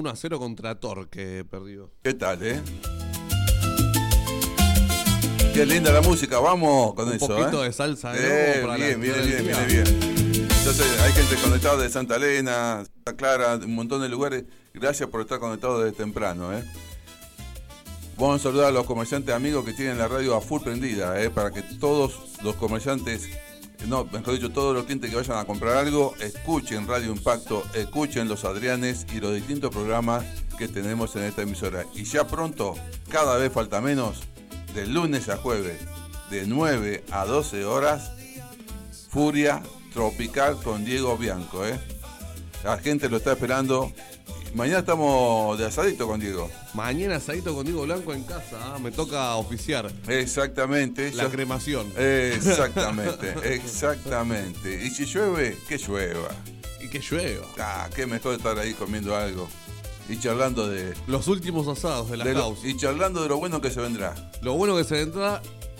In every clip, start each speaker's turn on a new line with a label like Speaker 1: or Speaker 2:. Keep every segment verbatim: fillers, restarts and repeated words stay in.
Speaker 1: uno a cero contra Torque, perdió.
Speaker 2: ¿Qué tal, eh? Qué linda la música, vamos con
Speaker 1: un
Speaker 2: eso,
Speaker 1: Un poquito
Speaker 2: ¿eh?
Speaker 1: de salsa de
Speaker 2: eh,
Speaker 1: nuevo para
Speaker 2: bien,
Speaker 1: la
Speaker 2: bien, bien, bien, bien. Entonces hay gente conectada de Santa Elena, Santa Clara, un montón de lugares. Gracias por estar conectados desde temprano, ¿eh? Vamos a saludar a los comerciantes amigos que tienen la radio a full prendida, ¿eh? Para que todos los comerciantes, no, mejor dicho, todos los clientes que vayan a comprar algo, escuchen Radio Impacto, escuchen Los Adrianes y los distintos programas que tenemos en esta emisora. Y ya pronto, cada vez falta menos, de lunes a jueves, de nueve a doce horas, Furia Tropical con Diego Bianco, ¿eh? La gente lo está esperando. Mañana estamos de asadito con Diego.
Speaker 1: Mañana asadito con Diego Blanco en casa, ¿eh? Me toca oficiar.
Speaker 2: Exactamente.
Speaker 1: La
Speaker 2: ya...
Speaker 1: cremación.
Speaker 2: Exactamente, exactamente. Y si llueve, que llueva.
Speaker 1: Y que llueva.
Speaker 2: Ah, qué mejor estar ahí comiendo algo. Y charlando de...
Speaker 1: Los últimos asados de la causa.
Speaker 2: Y charlando de lo bueno que se vendrá.
Speaker 1: Lo bueno que se vendrá.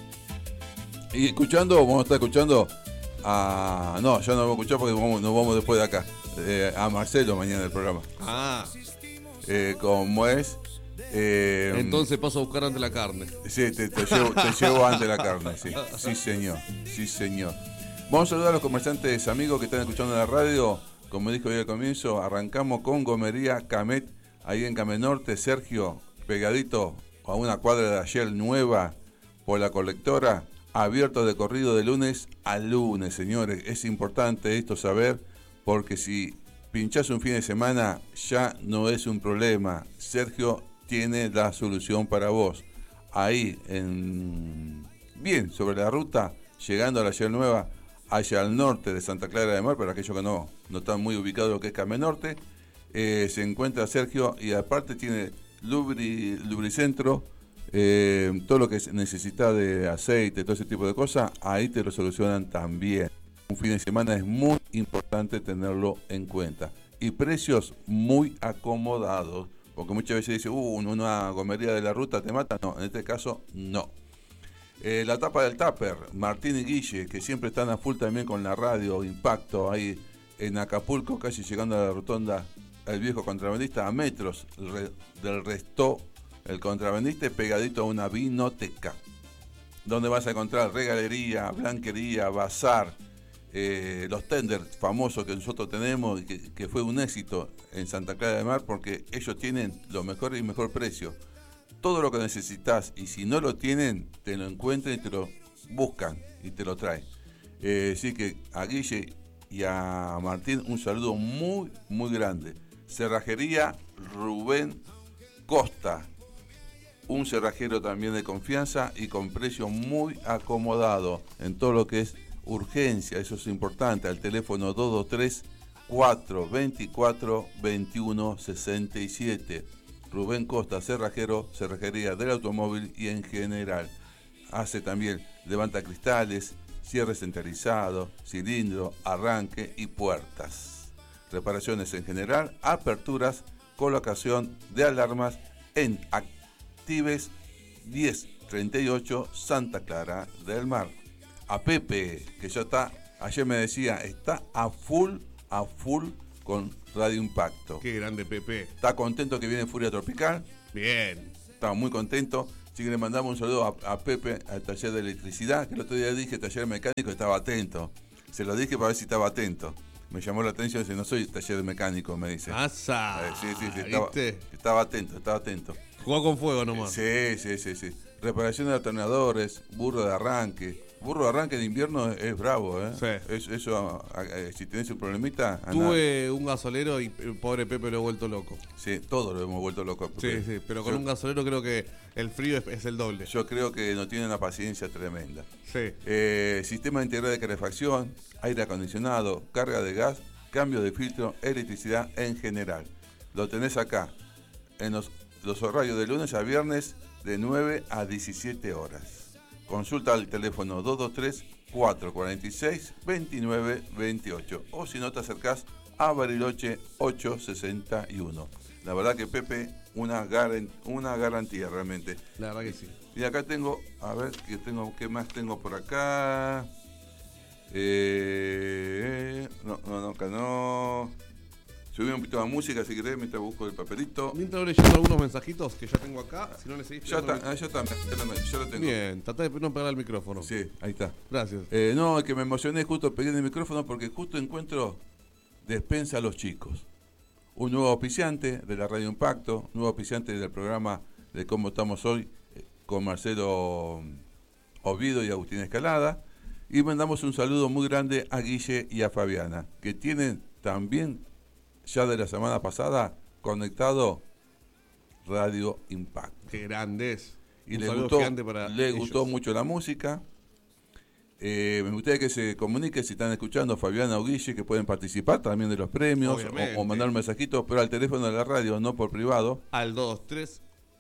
Speaker 2: Y escuchando, vamos a estar escuchando a... No, ya no vamos a escuchar porque vamos, nos vamos después de acá. Eh, a Marcelo mañana del programa.
Speaker 1: Ah.
Speaker 2: Eh, como es... Eh,
Speaker 1: Entonces paso a buscar ante la carne.
Speaker 2: Sí, te, te, llevo, te llevo ante la carne, sí. Sí, señor. Sí, señor. Vamos a saludar a los comerciantes amigos que están escuchando la radio. Como dijo hoy al comienzo, arrancamos con Gomería Camet, ahí en Camet Norte. Sergio, pegadito a una cuadra de ayer nueva por la colectora, abierto de corrido de lunes a lunes, señores. Es importante esto saber, porque si pinchás un fin de semana ya no es un problema. Sergio tiene la solución para vos. Ahí, en bien sobre la ruta, llegando a la ayer nueva, hacia el norte de Santa Clara de Mar, para aquellos que no, no están muy ubicados lo que es Camet Norte, eh, se encuentra Sergio, y aparte tiene lubri, lubricentro, eh, todo lo que necesita de aceite, todo ese tipo de cosas, ahí te lo solucionan también. Un fin de semana es muy importante tenerlo en cuenta. Y precios muy acomodados, porque muchas veces dice, uh, una gomería de la ruta te mata. No, en este caso, no. Eh, la tapa del tupper, Martín y Guille, que siempre están a full también con la radio Impacto, ahí en Acapulco, casi llegando a la rotonda El Viejo Contrabandista, a metros del resto, el contrabandista, pegadito a una vinoteca, donde vas a encontrar regalería, blanquería, bazar, eh, los tenders famosos que nosotros tenemos, y que, que fue un éxito en Santa Clara de Mar, porque ellos tienen lo mejor y mejor precio. Todo lo que necesitas, y si no lo tienen, te lo encuentran y te lo buscan y te lo traen. Eh, así que a Guille y a Martín un saludo muy, muy grande. Cerrajería Rubén Costa, un cerrajero también de confianza y con precio muy acomodado en todo lo que es urgencia, eso es importante, al teléfono dos dos tres, cuatro dos cuatro, dos uno seis siete. Rubén Costa, cerrajero, cerrajería del automóvil y en general. Hace también levanta cristales, cierre centralizado, cilindro, arranque y puertas. Reparaciones en general, aperturas, colocación de alarmas en Actives diez treinta y ocho Santa Clara del Mar. A Pepe, que ya está, ayer me decía, está a full, a full con Radio Impacto.
Speaker 1: Qué grande Pepe.
Speaker 2: Está contento que viene Furia Tropical.
Speaker 1: Bien.
Speaker 2: Está muy contento. Así que le mandamos un saludo a, a Pepe, al taller de electricidad, que el otro día dije taller mecánico, estaba atento. Se lo dije para ver si estaba atento. Me llamó la atención, dice, no soy taller mecánico, me dice.
Speaker 1: ¡Asa!
Speaker 2: Eh, sí, sí, sí, estaba, estaba atento, estaba atento.
Speaker 1: Jugó con fuego nomás.
Speaker 2: Eh, sí, sí, sí, sí. Reparación de alternadores, burro de arranque. Burro de arranque de invierno es, es bravo, ¿eh?
Speaker 1: Sí.
Speaker 2: Es, eso, eh, si tenés un problemita...
Speaker 1: Tuve un gasolero y el pobre Pepe lo he vuelto loco.
Speaker 2: Sí, todos lo hemos vuelto loco.
Speaker 1: Sí, sí, pero con yo, un gasolero creo que el frío es, es el doble.
Speaker 2: Yo creo que no tiene una paciencia tremenda.
Speaker 1: Sí.
Speaker 2: Eh, sistema integral de calefacción, aire acondicionado, carga de gas, cambio de filtro, electricidad en general. Lo tenés acá, en los, los horarios de lunes a viernes, de nueve a diecisiete horas. Consulta al teléfono dos dos tres, cuatro cuatro seis, dos nueve dos ocho o si no te acercás a Bariloche ochocientos sesenta y uno. La verdad que Pepe, una, gar- una garantía realmente.
Speaker 1: La verdad que sí.
Speaker 2: Y acá tengo, a ver, ¿qué, tengo, qué más tengo por acá? Eh, no, no, no, acá no. Subí un poquito de música si querés, mientras busco el papelito.
Speaker 1: Mientras voy leyendo algunos mensajitos que ya tengo acá, si no le seguís
Speaker 2: Ya
Speaker 1: pegando
Speaker 2: está,
Speaker 1: el-
Speaker 2: ah, ya está, ya lo- ya lo tengo.
Speaker 1: Bien, tratá de no pegar el micrófono.
Speaker 2: Sí, ahí está.
Speaker 1: Gracias.
Speaker 2: Eh, no, es que me emocioné justo pegué el micrófono porque justo encuentro Despensa a los Chicos. Un nuevo auspiciante de la Radio Impacto, nuevo auspiciante del programa de Cómo Estamos Hoy, eh, con Marcelo Oviedo y Agustín Escalada. Y mandamos un saludo muy grande a Guille y a Fabiana, que tienen también, ya de la semana pasada, conectado Radio Impacto.
Speaker 1: Qué grandes.
Speaker 2: Y
Speaker 1: Un
Speaker 2: les
Speaker 1: saludo
Speaker 2: gustó,
Speaker 1: gigante para
Speaker 2: les
Speaker 1: ellos.
Speaker 2: gustó mucho la música. Eh, me gustaría que se comunique si están escuchando Fabiana o Guille, que pueden participar también de los premios
Speaker 1: Obviamente.
Speaker 2: o, o mandar un mensajito, pero al teléfono de la radio, no por privado.
Speaker 1: Al dos tres.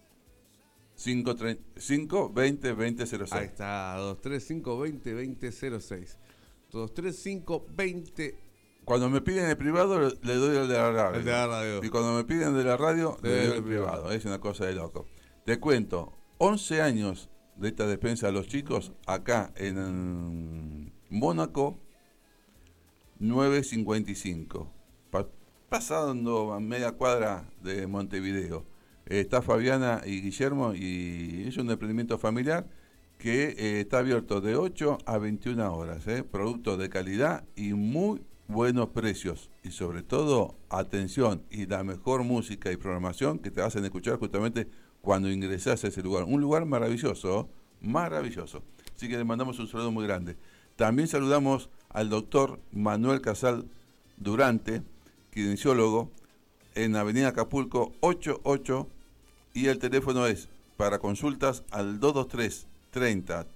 Speaker 2: cinco veinte veinte cero
Speaker 1: Ahí
Speaker 2: seis.
Speaker 1: está, dos tres cinco veinte veinte cero seis. dos tres cinco veinte.
Speaker 2: Cuando me piden el privado, le doy el de la radio.
Speaker 1: El de la radio.
Speaker 2: Y cuando me piden de la radio,
Speaker 1: Le
Speaker 2: le
Speaker 1: doy
Speaker 2: doy
Speaker 1: el
Speaker 2: el
Speaker 1: privado.
Speaker 2: privado. Es una cosa de loco. Te cuento, once años de esta despensa a los chicos acá en Mónaco, nueve cincuenta y cinco. Pa- pasando a media cuadra de Montevideo. Eh, está Fabiana y Guillermo y es un emprendimiento familiar que eh, está abierto de ocho a veintiuna horas. Eh, productos de calidad y muy buenos precios. Y sobre todo, atención y la mejor música y programación que te hacen escuchar justamente cuando ingresás a ese lugar. Un lugar maravilloso, maravilloso. Así que le mandamos un saludo muy grande. También saludamos al doctor Manuel Casal Durante, kinesiólogo, en Avenida Acapulco ochenta y ocho, y el teléfono es para consultas al dos dos tres treinta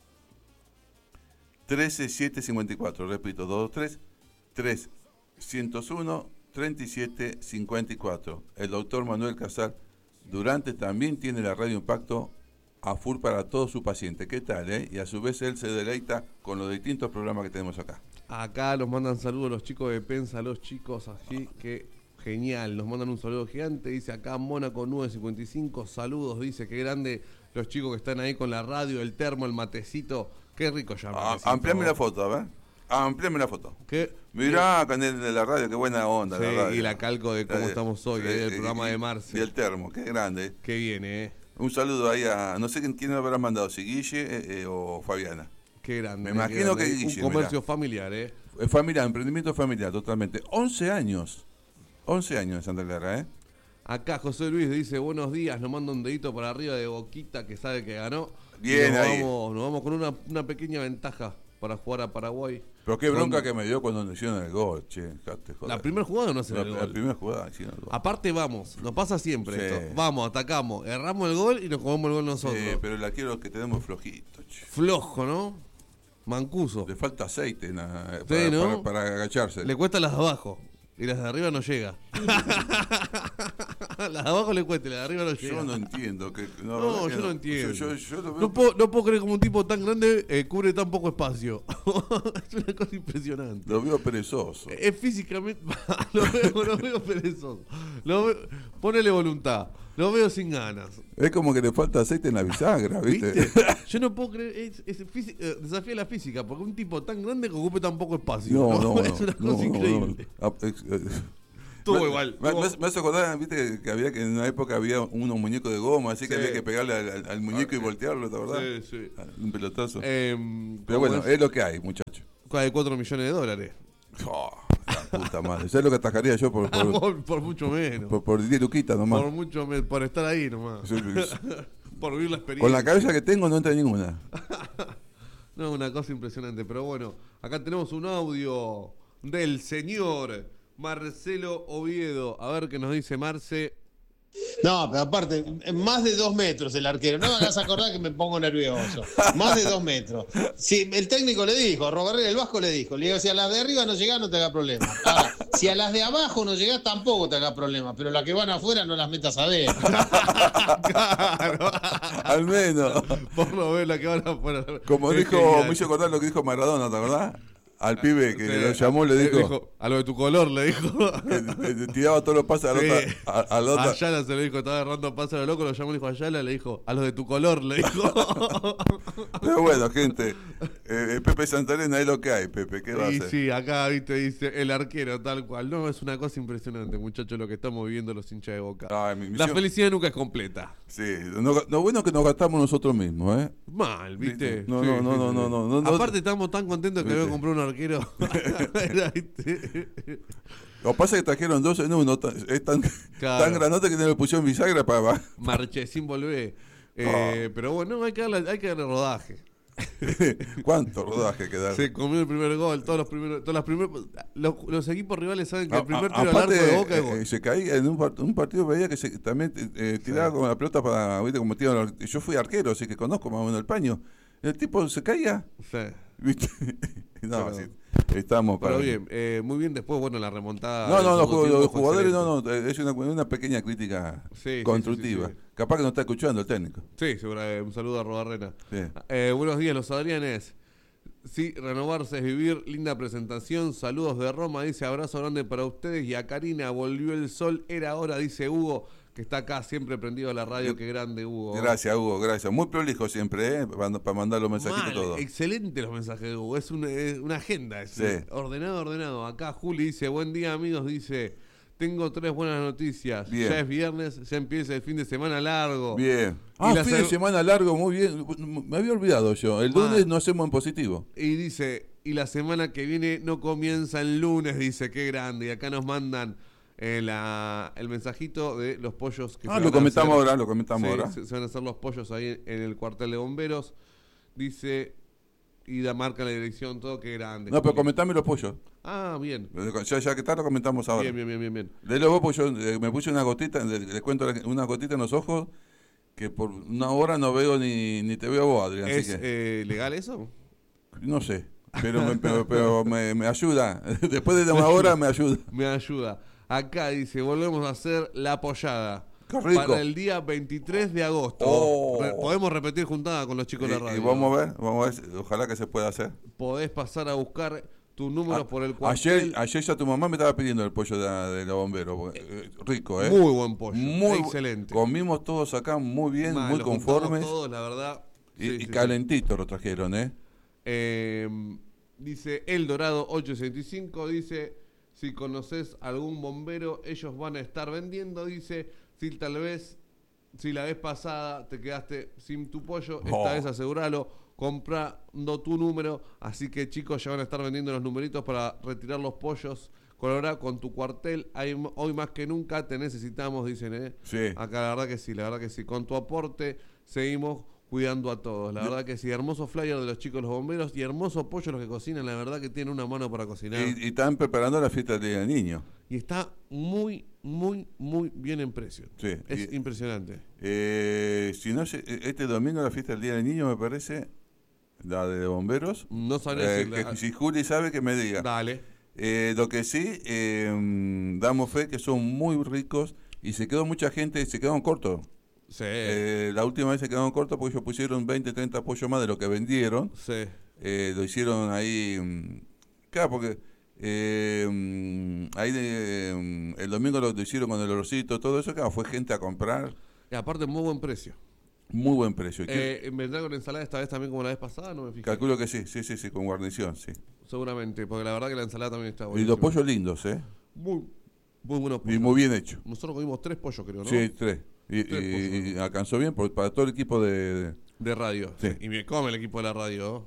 Speaker 2: trece setecientos cincuenta y cuatro. Repito, dos dos tres tres cero uno treinta y siete cincuenta y cuatro. El doctor Manuel Casal Durante también tiene la Radio Impacto a full para todos sus pacientes. ¿Qué tal, eh? Y a su vez él se deleita con los distintos programas que tenemos acá.
Speaker 1: Acá nos mandan saludos los chicos de Pensa, los chicos, así que genial. Nos mandan un saludo gigante. Dice acá Mónaco nueve cincuenta y cinco. Saludos, dice, qué grande los chicos que están ahí con la radio, el termo, el matecito. Qué rico ya.
Speaker 2: Ah,
Speaker 1: matecito.
Speaker 2: ampliame la foto, a ver. Ampliame la foto.
Speaker 1: ¿Qué?
Speaker 2: Mirá, con el de la radio, qué buena onda.
Speaker 1: Sí,
Speaker 2: la radio.
Speaker 1: y la calco de cómo
Speaker 2: Eh,
Speaker 1: estamos hoy,
Speaker 2: sí,
Speaker 1: eh, del
Speaker 2: y-
Speaker 1: programa
Speaker 2: y-
Speaker 1: de Marce.
Speaker 2: Y el termo, qué grande.
Speaker 1: Qué viene, eh.
Speaker 2: Un saludo ahí a, no sé quién, quién me habrá mandado, si Guille eh, eh, o Fabiana.
Speaker 1: Qué grande.
Speaker 2: Me
Speaker 1: eh,
Speaker 2: imagino
Speaker 1: qué grande.
Speaker 2: que Guille,
Speaker 1: Un comercio
Speaker 2: mirá.
Speaker 1: familiar, eh.
Speaker 2: Eh, familiar, emprendimiento familiar, totalmente. once años. once años en Santa Clara, ¿eh?
Speaker 1: Acá José Luis dice, buenos días, nos manda un dedito para arriba de Boquita que sabe que ganó.
Speaker 2: Bien
Speaker 1: Y nos
Speaker 2: ahí.
Speaker 1: Vamos, nos vamos con una, una pequeña ventaja para jugar a Paraguay.
Speaker 2: Pero qué bronca
Speaker 1: Con-
Speaker 2: que me dio cuando nos hicieron el gol, che. dejate joder.
Speaker 1: La primera jugada no hace
Speaker 2: La-
Speaker 1: el
Speaker 2: la
Speaker 1: gol.
Speaker 2: primera jugada hicieron el gol.
Speaker 1: Aparte vamos, nos pasa siempre
Speaker 2: Sí.
Speaker 1: esto. Vamos, atacamos, erramos el gol y nos jugamos el gol nosotros.
Speaker 2: Eh, pero la quiero que tenemos flojito, che.
Speaker 1: Flojo, ¿no? Mancuso.
Speaker 2: Le falta aceite na-
Speaker 1: Sí,
Speaker 2: para,
Speaker 1: ¿no?
Speaker 2: para- para agacharse.
Speaker 1: Le cuesta las de abajo y las de arriba no llega. Las de abajo le cuesta y las de arriba no llega.
Speaker 2: Yo no entiendo. Que, no,
Speaker 1: No,
Speaker 2: verdad que
Speaker 1: yo no entiendo.
Speaker 2: Yo, yo- yo lo veo-
Speaker 1: No puedo, no puedo creer como un tipo tan grande eh, cubre tan poco espacio. Es una cosa impresionante.
Speaker 2: lo veo perezoso.
Speaker 1: Es físicamente. lo, veo, lo veo perezoso. Lo veo- ponele voluntad. Lo veo sin ganas.
Speaker 2: Es como que le falta aceite en la bisagra, ¿viste?
Speaker 1: ¿Viste? Yo no puedo creer. Es, es físi- eh, desafía la física. Porque un tipo tan grande que ocupe tan poco espacio.
Speaker 2: No, no, no.
Speaker 1: Es una
Speaker 2: no,
Speaker 1: cosa
Speaker 2: no,
Speaker 1: increíble.
Speaker 2: no. Ah, ex- eh,
Speaker 1: Estuvo
Speaker 2: me-
Speaker 1: igual.
Speaker 2: Me,
Speaker 1: estuvo-
Speaker 2: me- me hace acordar, viste, que, que había que en una época había unos muñecos de goma, así que
Speaker 1: Sí.
Speaker 2: había que pegarle al, al- al muñeco y voltearlo, ¿te acordás?
Speaker 1: Sí, sí.
Speaker 2: Ah, Un pelotazo.
Speaker 1: Em,
Speaker 2: Pero
Speaker 1: ¿cómo
Speaker 2: bueno,
Speaker 1: es?
Speaker 2: es lo que hay, muchachos.
Speaker 1: de cuatro millones de dólares.
Speaker 2: Oh, la puta madre. ¿Sabes lo que atajaría yo por, por,
Speaker 1: por, por mucho menos.
Speaker 2: por, por diez luquitas nomás?
Speaker 1: Por mucho menos. Por estar ahí nomás.
Speaker 2: Sí, sí.
Speaker 1: Por vivir la experiencia.
Speaker 2: Con la cabeza que tengo no entra ninguna.
Speaker 1: No, una cosa impresionante. Pero bueno, acá tenemos un audio del señor Marcelo Oviedo. A ver qué nos dice Marce.
Speaker 3: No, pero aparte, más de dos metros el arquero. No me hagas acordar que me pongo nervioso. Más de dos metros. Si el técnico le dijo, Robarrera el Vasco le dijo, le digo, si a las de arriba no llegás, no te haga problema. Ahora, si a las de abajo no llegás, tampoco te haga problema. Pero las que van afuera no las metas a ver.
Speaker 1: Claro.
Speaker 2: Al menos.
Speaker 1: Por lo menos la que van afuera.
Speaker 2: Como
Speaker 1: Qué
Speaker 2: dijo,
Speaker 1: genial.
Speaker 2: me hizo acordar lo que dijo Maradona, ¿te acordás? Al pibe que
Speaker 1: Sí.
Speaker 2: lo llamó le dijo,
Speaker 1: a lo de tu color le dijo.
Speaker 2: que, que tiraba todos los pases a la
Speaker 1: Sí.
Speaker 2: otra. A, a la otra.
Speaker 1: Ayala se le dijo, estaba agarrando pasos a lo loco, lo llamó y le dijo Ayala, le dijo, a los de tu color, le dijo.
Speaker 2: Pero bueno, gente, eh, Pepe Santarena es lo que hay, Pepe, ¿qué va a
Speaker 1: Y
Speaker 2: hacer?
Speaker 1: sí, acá, viste, dice el arquero, tal cual. No, es una cosa impresionante, muchachos, lo que estamos viviendo los hinchas de Boca.
Speaker 2: Ay, mi
Speaker 1: La
Speaker 2: misión-
Speaker 1: felicidad nunca es completa.
Speaker 2: Sí, no, lo bueno es que nos gastamos nosotros mismos, ¿eh?
Speaker 1: Mal, ¿viste?
Speaker 2: No,
Speaker 1: Sí,
Speaker 2: no, no,
Speaker 1: sí,
Speaker 2: no,
Speaker 1: sí.
Speaker 2: no, no, no, no.
Speaker 1: Aparte estamos tan contentos que
Speaker 2: ¿Viste?
Speaker 1: había comprado un arquero. Era, ¿viste?
Speaker 2: Lo que pasa es que trajeron dos en uno, ta- es tan,
Speaker 1: Claro.
Speaker 2: tan granote que no le pusieron bisagra para...
Speaker 1: Marché sin volver. Eh, Pero bueno, hay que darle, hay que darle rodaje.
Speaker 2: ¿Cuánto rodaje quedaron?
Speaker 1: Se comió el primer gol, todos los primeros, todos los primeros, los, los equipos rivales saben que
Speaker 2: A-
Speaker 1: el primer
Speaker 2: a-
Speaker 1: tiro al arco
Speaker 2: aparte,
Speaker 1: de Boca es
Speaker 2: eh,
Speaker 1: gol.
Speaker 2: se caía en un, part- un partido, veía que se, también eh, tiraba
Speaker 1: Sí.
Speaker 2: con la pelota para, ¿viste? Como tiran los- yo fui arquero, así que conozco más o menos el paño. El tipo se caía,
Speaker 1: Sí.
Speaker 2: ¿viste? No,
Speaker 1: Pero-
Speaker 2: sí, estamos para...
Speaker 1: Pero bien, eh, muy bien después, bueno, la remontada.
Speaker 2: No,
Speaker 1: del
Speaker 2: no, los,
Speaker 1: segundo
Speaker 2: ju-
Speaker 1: tiempo
Speaker 2: los
Speaker 1: fue
Speaker 2: jugadores
Speaker 1: excelente.
Speaker 2: no, no, es una, una pequeña crítica
Speaker 1: Sí, sí,
Speaker 2: constructiva.
Speaker 1: sí, sí, sí.
Speaker 2: Capaz que no está escuchando el técnico.
Speaker 1: Sí, seguro, eh, un saludo a Robarrena.
Speaker 2: Sí.
Speaker 1: Eh, buenos días, los Adrianes. Sí, renovarse es vivir. Linda presentación. Saludos de Roma. Dice abrazo grande para ustedes. Y a Karina, volvió el sol. Era hora, dice Hugo, que está acá siempre prendido a la radio. Qué grande, Hugo.
Speaker 2: Gracias, Hugo, gracias. Muy prolijo siempre, ¿eh? Para, para mandar los mensajitos
Speaker 1: Mal,
Speaker 2: todos.
Speaker 1: excelente los mensajes de Hugo. Es una, es una agenda. Es
Speaker 2: Sí.
Speaker 1: ordenado, ordenado. Acá Juli dice, buen día, amigos. Dice, tengo tres buenas noticias.
Speaker 2: Bien.
Speaker 1: Ya es viernes, ya empieza el fin de semana largo.
Speaker 2: Bien. Ah,
Speaker 1: la
Speaker 2: fin de
Speaker 1: seg-
Speaker 2: semana largo, muy bien. Me había olvidado yo. El lunes
Speaker 1: Mal.
Speaker 2: no hacemos en positivo.
Speaker 1: Y dice, y la semana que viene no comienza el lunes, dice, qué grande. Y acá nos mandan eh, la, el mensajito de los pollos que
Speaker 2: Ah,
Speaker 1: se
Speaker 2: lo
Speaker 1: van a
Speaker 2: comentamos
Speaker 1: hacer.
Speaker 2: ahora, lo comentamos
Speaker 1: Sí,
Speaker 2: ahora.
Speaker 1: Se, se van a hacer los pollos ahí en el cuartel de bomberos. Dice, y da marca la dirección, todo, qué grande.
Speaker 2: No, pero
Speaker 1: Juli.
Speaker 2: comentame los pollos.
Speaker 1: Ah, bien.
Speaker 2: Ya, ya que está, lo comentamos ahora.
Speaker 1: Bien, bien, bien, bien, bien.
Speaker 2: Léelo vos, pues yo eh, me puse una gotita, le- les cuento la- una gotita en los ojos, que por una hora no veo ni, ni te veo a vos, Adrián.
Speaker 1: ¿Es
Speaker 2: Así que,
Speaker 1: eh, legal eso?
Speaker 2: no sé, pero, me, pero, pero me, me ayuda. Después de una hora me ayuda.
Speaker 1: Me ayuda. Acá dice, volvemos a hacer la pollada.
Speaker 2: Qué rico.
Speaker 1: Para el día veintitrés de agosto.
Speaker 2: Oh.
Speaker 1: Re- podemos repetir juntada con los chicos de la
Speaker 2: Y,
Speaker 1: radio.
Speaker 2: y vamos a ver, vamos a ver, ojalá que se pueda hacer.
Speaker 1: Podés pasar a buscar tu número
Speaker 2: A-
Speaker 1: por el
Speaker 2: ayer,
Speaker 1: cuartel.
Speaker 2: ayer ya tu mamá me estaba pidiendo el pollo de, de los bomberos. porque, eh, rico, ¿eh?
Speaker 1: Muy buen pollo.
Speaker 2: Muy bu-
Speaker 1: excelente.
Speaker 2: Comimos todos acá muy bien,
Speaker 1: Mal,
Speaker 2: muy
Speaker 1: lo juntamos
Speaker 2: conformes.
Speaker 1: todos, la verdad.
Speaker 2: y
Speaker 1: Sí,
Speaker 2: y
Speaker 1: sí, sí.
Speaker 2: calentito lo trajeron, ¿eh?
Speaker 1: Eh, dice El Dorado ochocientos sesenta y cinco, dice, si conoces algún bombero, ellos van a estar vendiendo, dice, si tal vez, si la vez pasada te quedaste sin tu pollo, esta
Speaker 2: Oh.
Speaker 1: vez aseguralo, comprando tu número, así que chicos ya van a estar vendiendo los numeritos para retirar los pollos. Colorá con tu cuartel, hay, hoy más que nunca te necesitamos, dicen, ¿eh?
Speaker 2: Sí.
Speaker 1: Acá la verdad que sí, la verdad que sí. Con tu aporte seguimos cuidando a todos. La verdad que sí. Hermoso flyer de los chicos los bomberos y hermoso pollo los que cocinan. La verdad que tienen una mano para cocinar.
Speaker 2: Y, y están preparando la fiesta del Día del Niño.
Speaker 1: Y está muy, muy, muy bien en precio.
Speaker 2: Sí.
Speaker 1: Es
Speaker 2: Y-
Speaker 1: impresionante.
Speaker 2: Eh, si no, se- este domingo la fiesta del Día del Niño me parece, la de bomberos.
Speaker 1: No sabría
Speaker 2: Eh,
Speaker 1: decirle-
Speaker 2: que si Juli sabe que me diga.
Speaker 1: Dale.
Speaker 2: Eh, lo que sí, eh, damos fe que son muy ricos y se quedó mucha gente, se quedaron cortos.
Speaker 1: Sí.
Speaker 2: Eh, la última vez se quedaron cortos porque ellos pusieron veinte, treinta pollos más de lo que vendieron.
Speaker 1: sí.
Speaker 2: Eh, lo hicieron ahí, mm, claro, porque eh, mm, ahí de, mm, el domingo lo, lo hicieron con el olorcito, todo eso, claro, fue gente a comprar,
Speaker 1: Y aparte, muy buen precio.
Speaker 2: muy buen precio. Y que-
Speaker 1: Eh, ¿Vendrá con ensalada esta vez también como la vez pasada? No me fijé.
Speaker 2: calculo que sí, sí, sí, sí, con guarnición, sí.
Speaker 1: Seguramente, porque la verdad que la ensalada también está
Speaker 2: Y
Speaker 1: buena.
Speaker 2: los pollos lindos, ¿eh?
Speaker 1: Muy, muy buenos
Speaker 2: Y
Speaker 1: pollos.
Speaker 2: muy bien hechos.
Speaker 1: Nosotros comimos tres pollos, creo, ¿no?
Speaker 2: Sí, tres. Y,
Speaker 1: Tres
Speaker 2: y-
Speaker 1: pollos.
Speaker 2: y alcanzó bien por- para todo el equipo de... de-
Speaker 1: De radio.
Speaker 2: Sí.
Speaker 1: Y me come el equipo de la radio.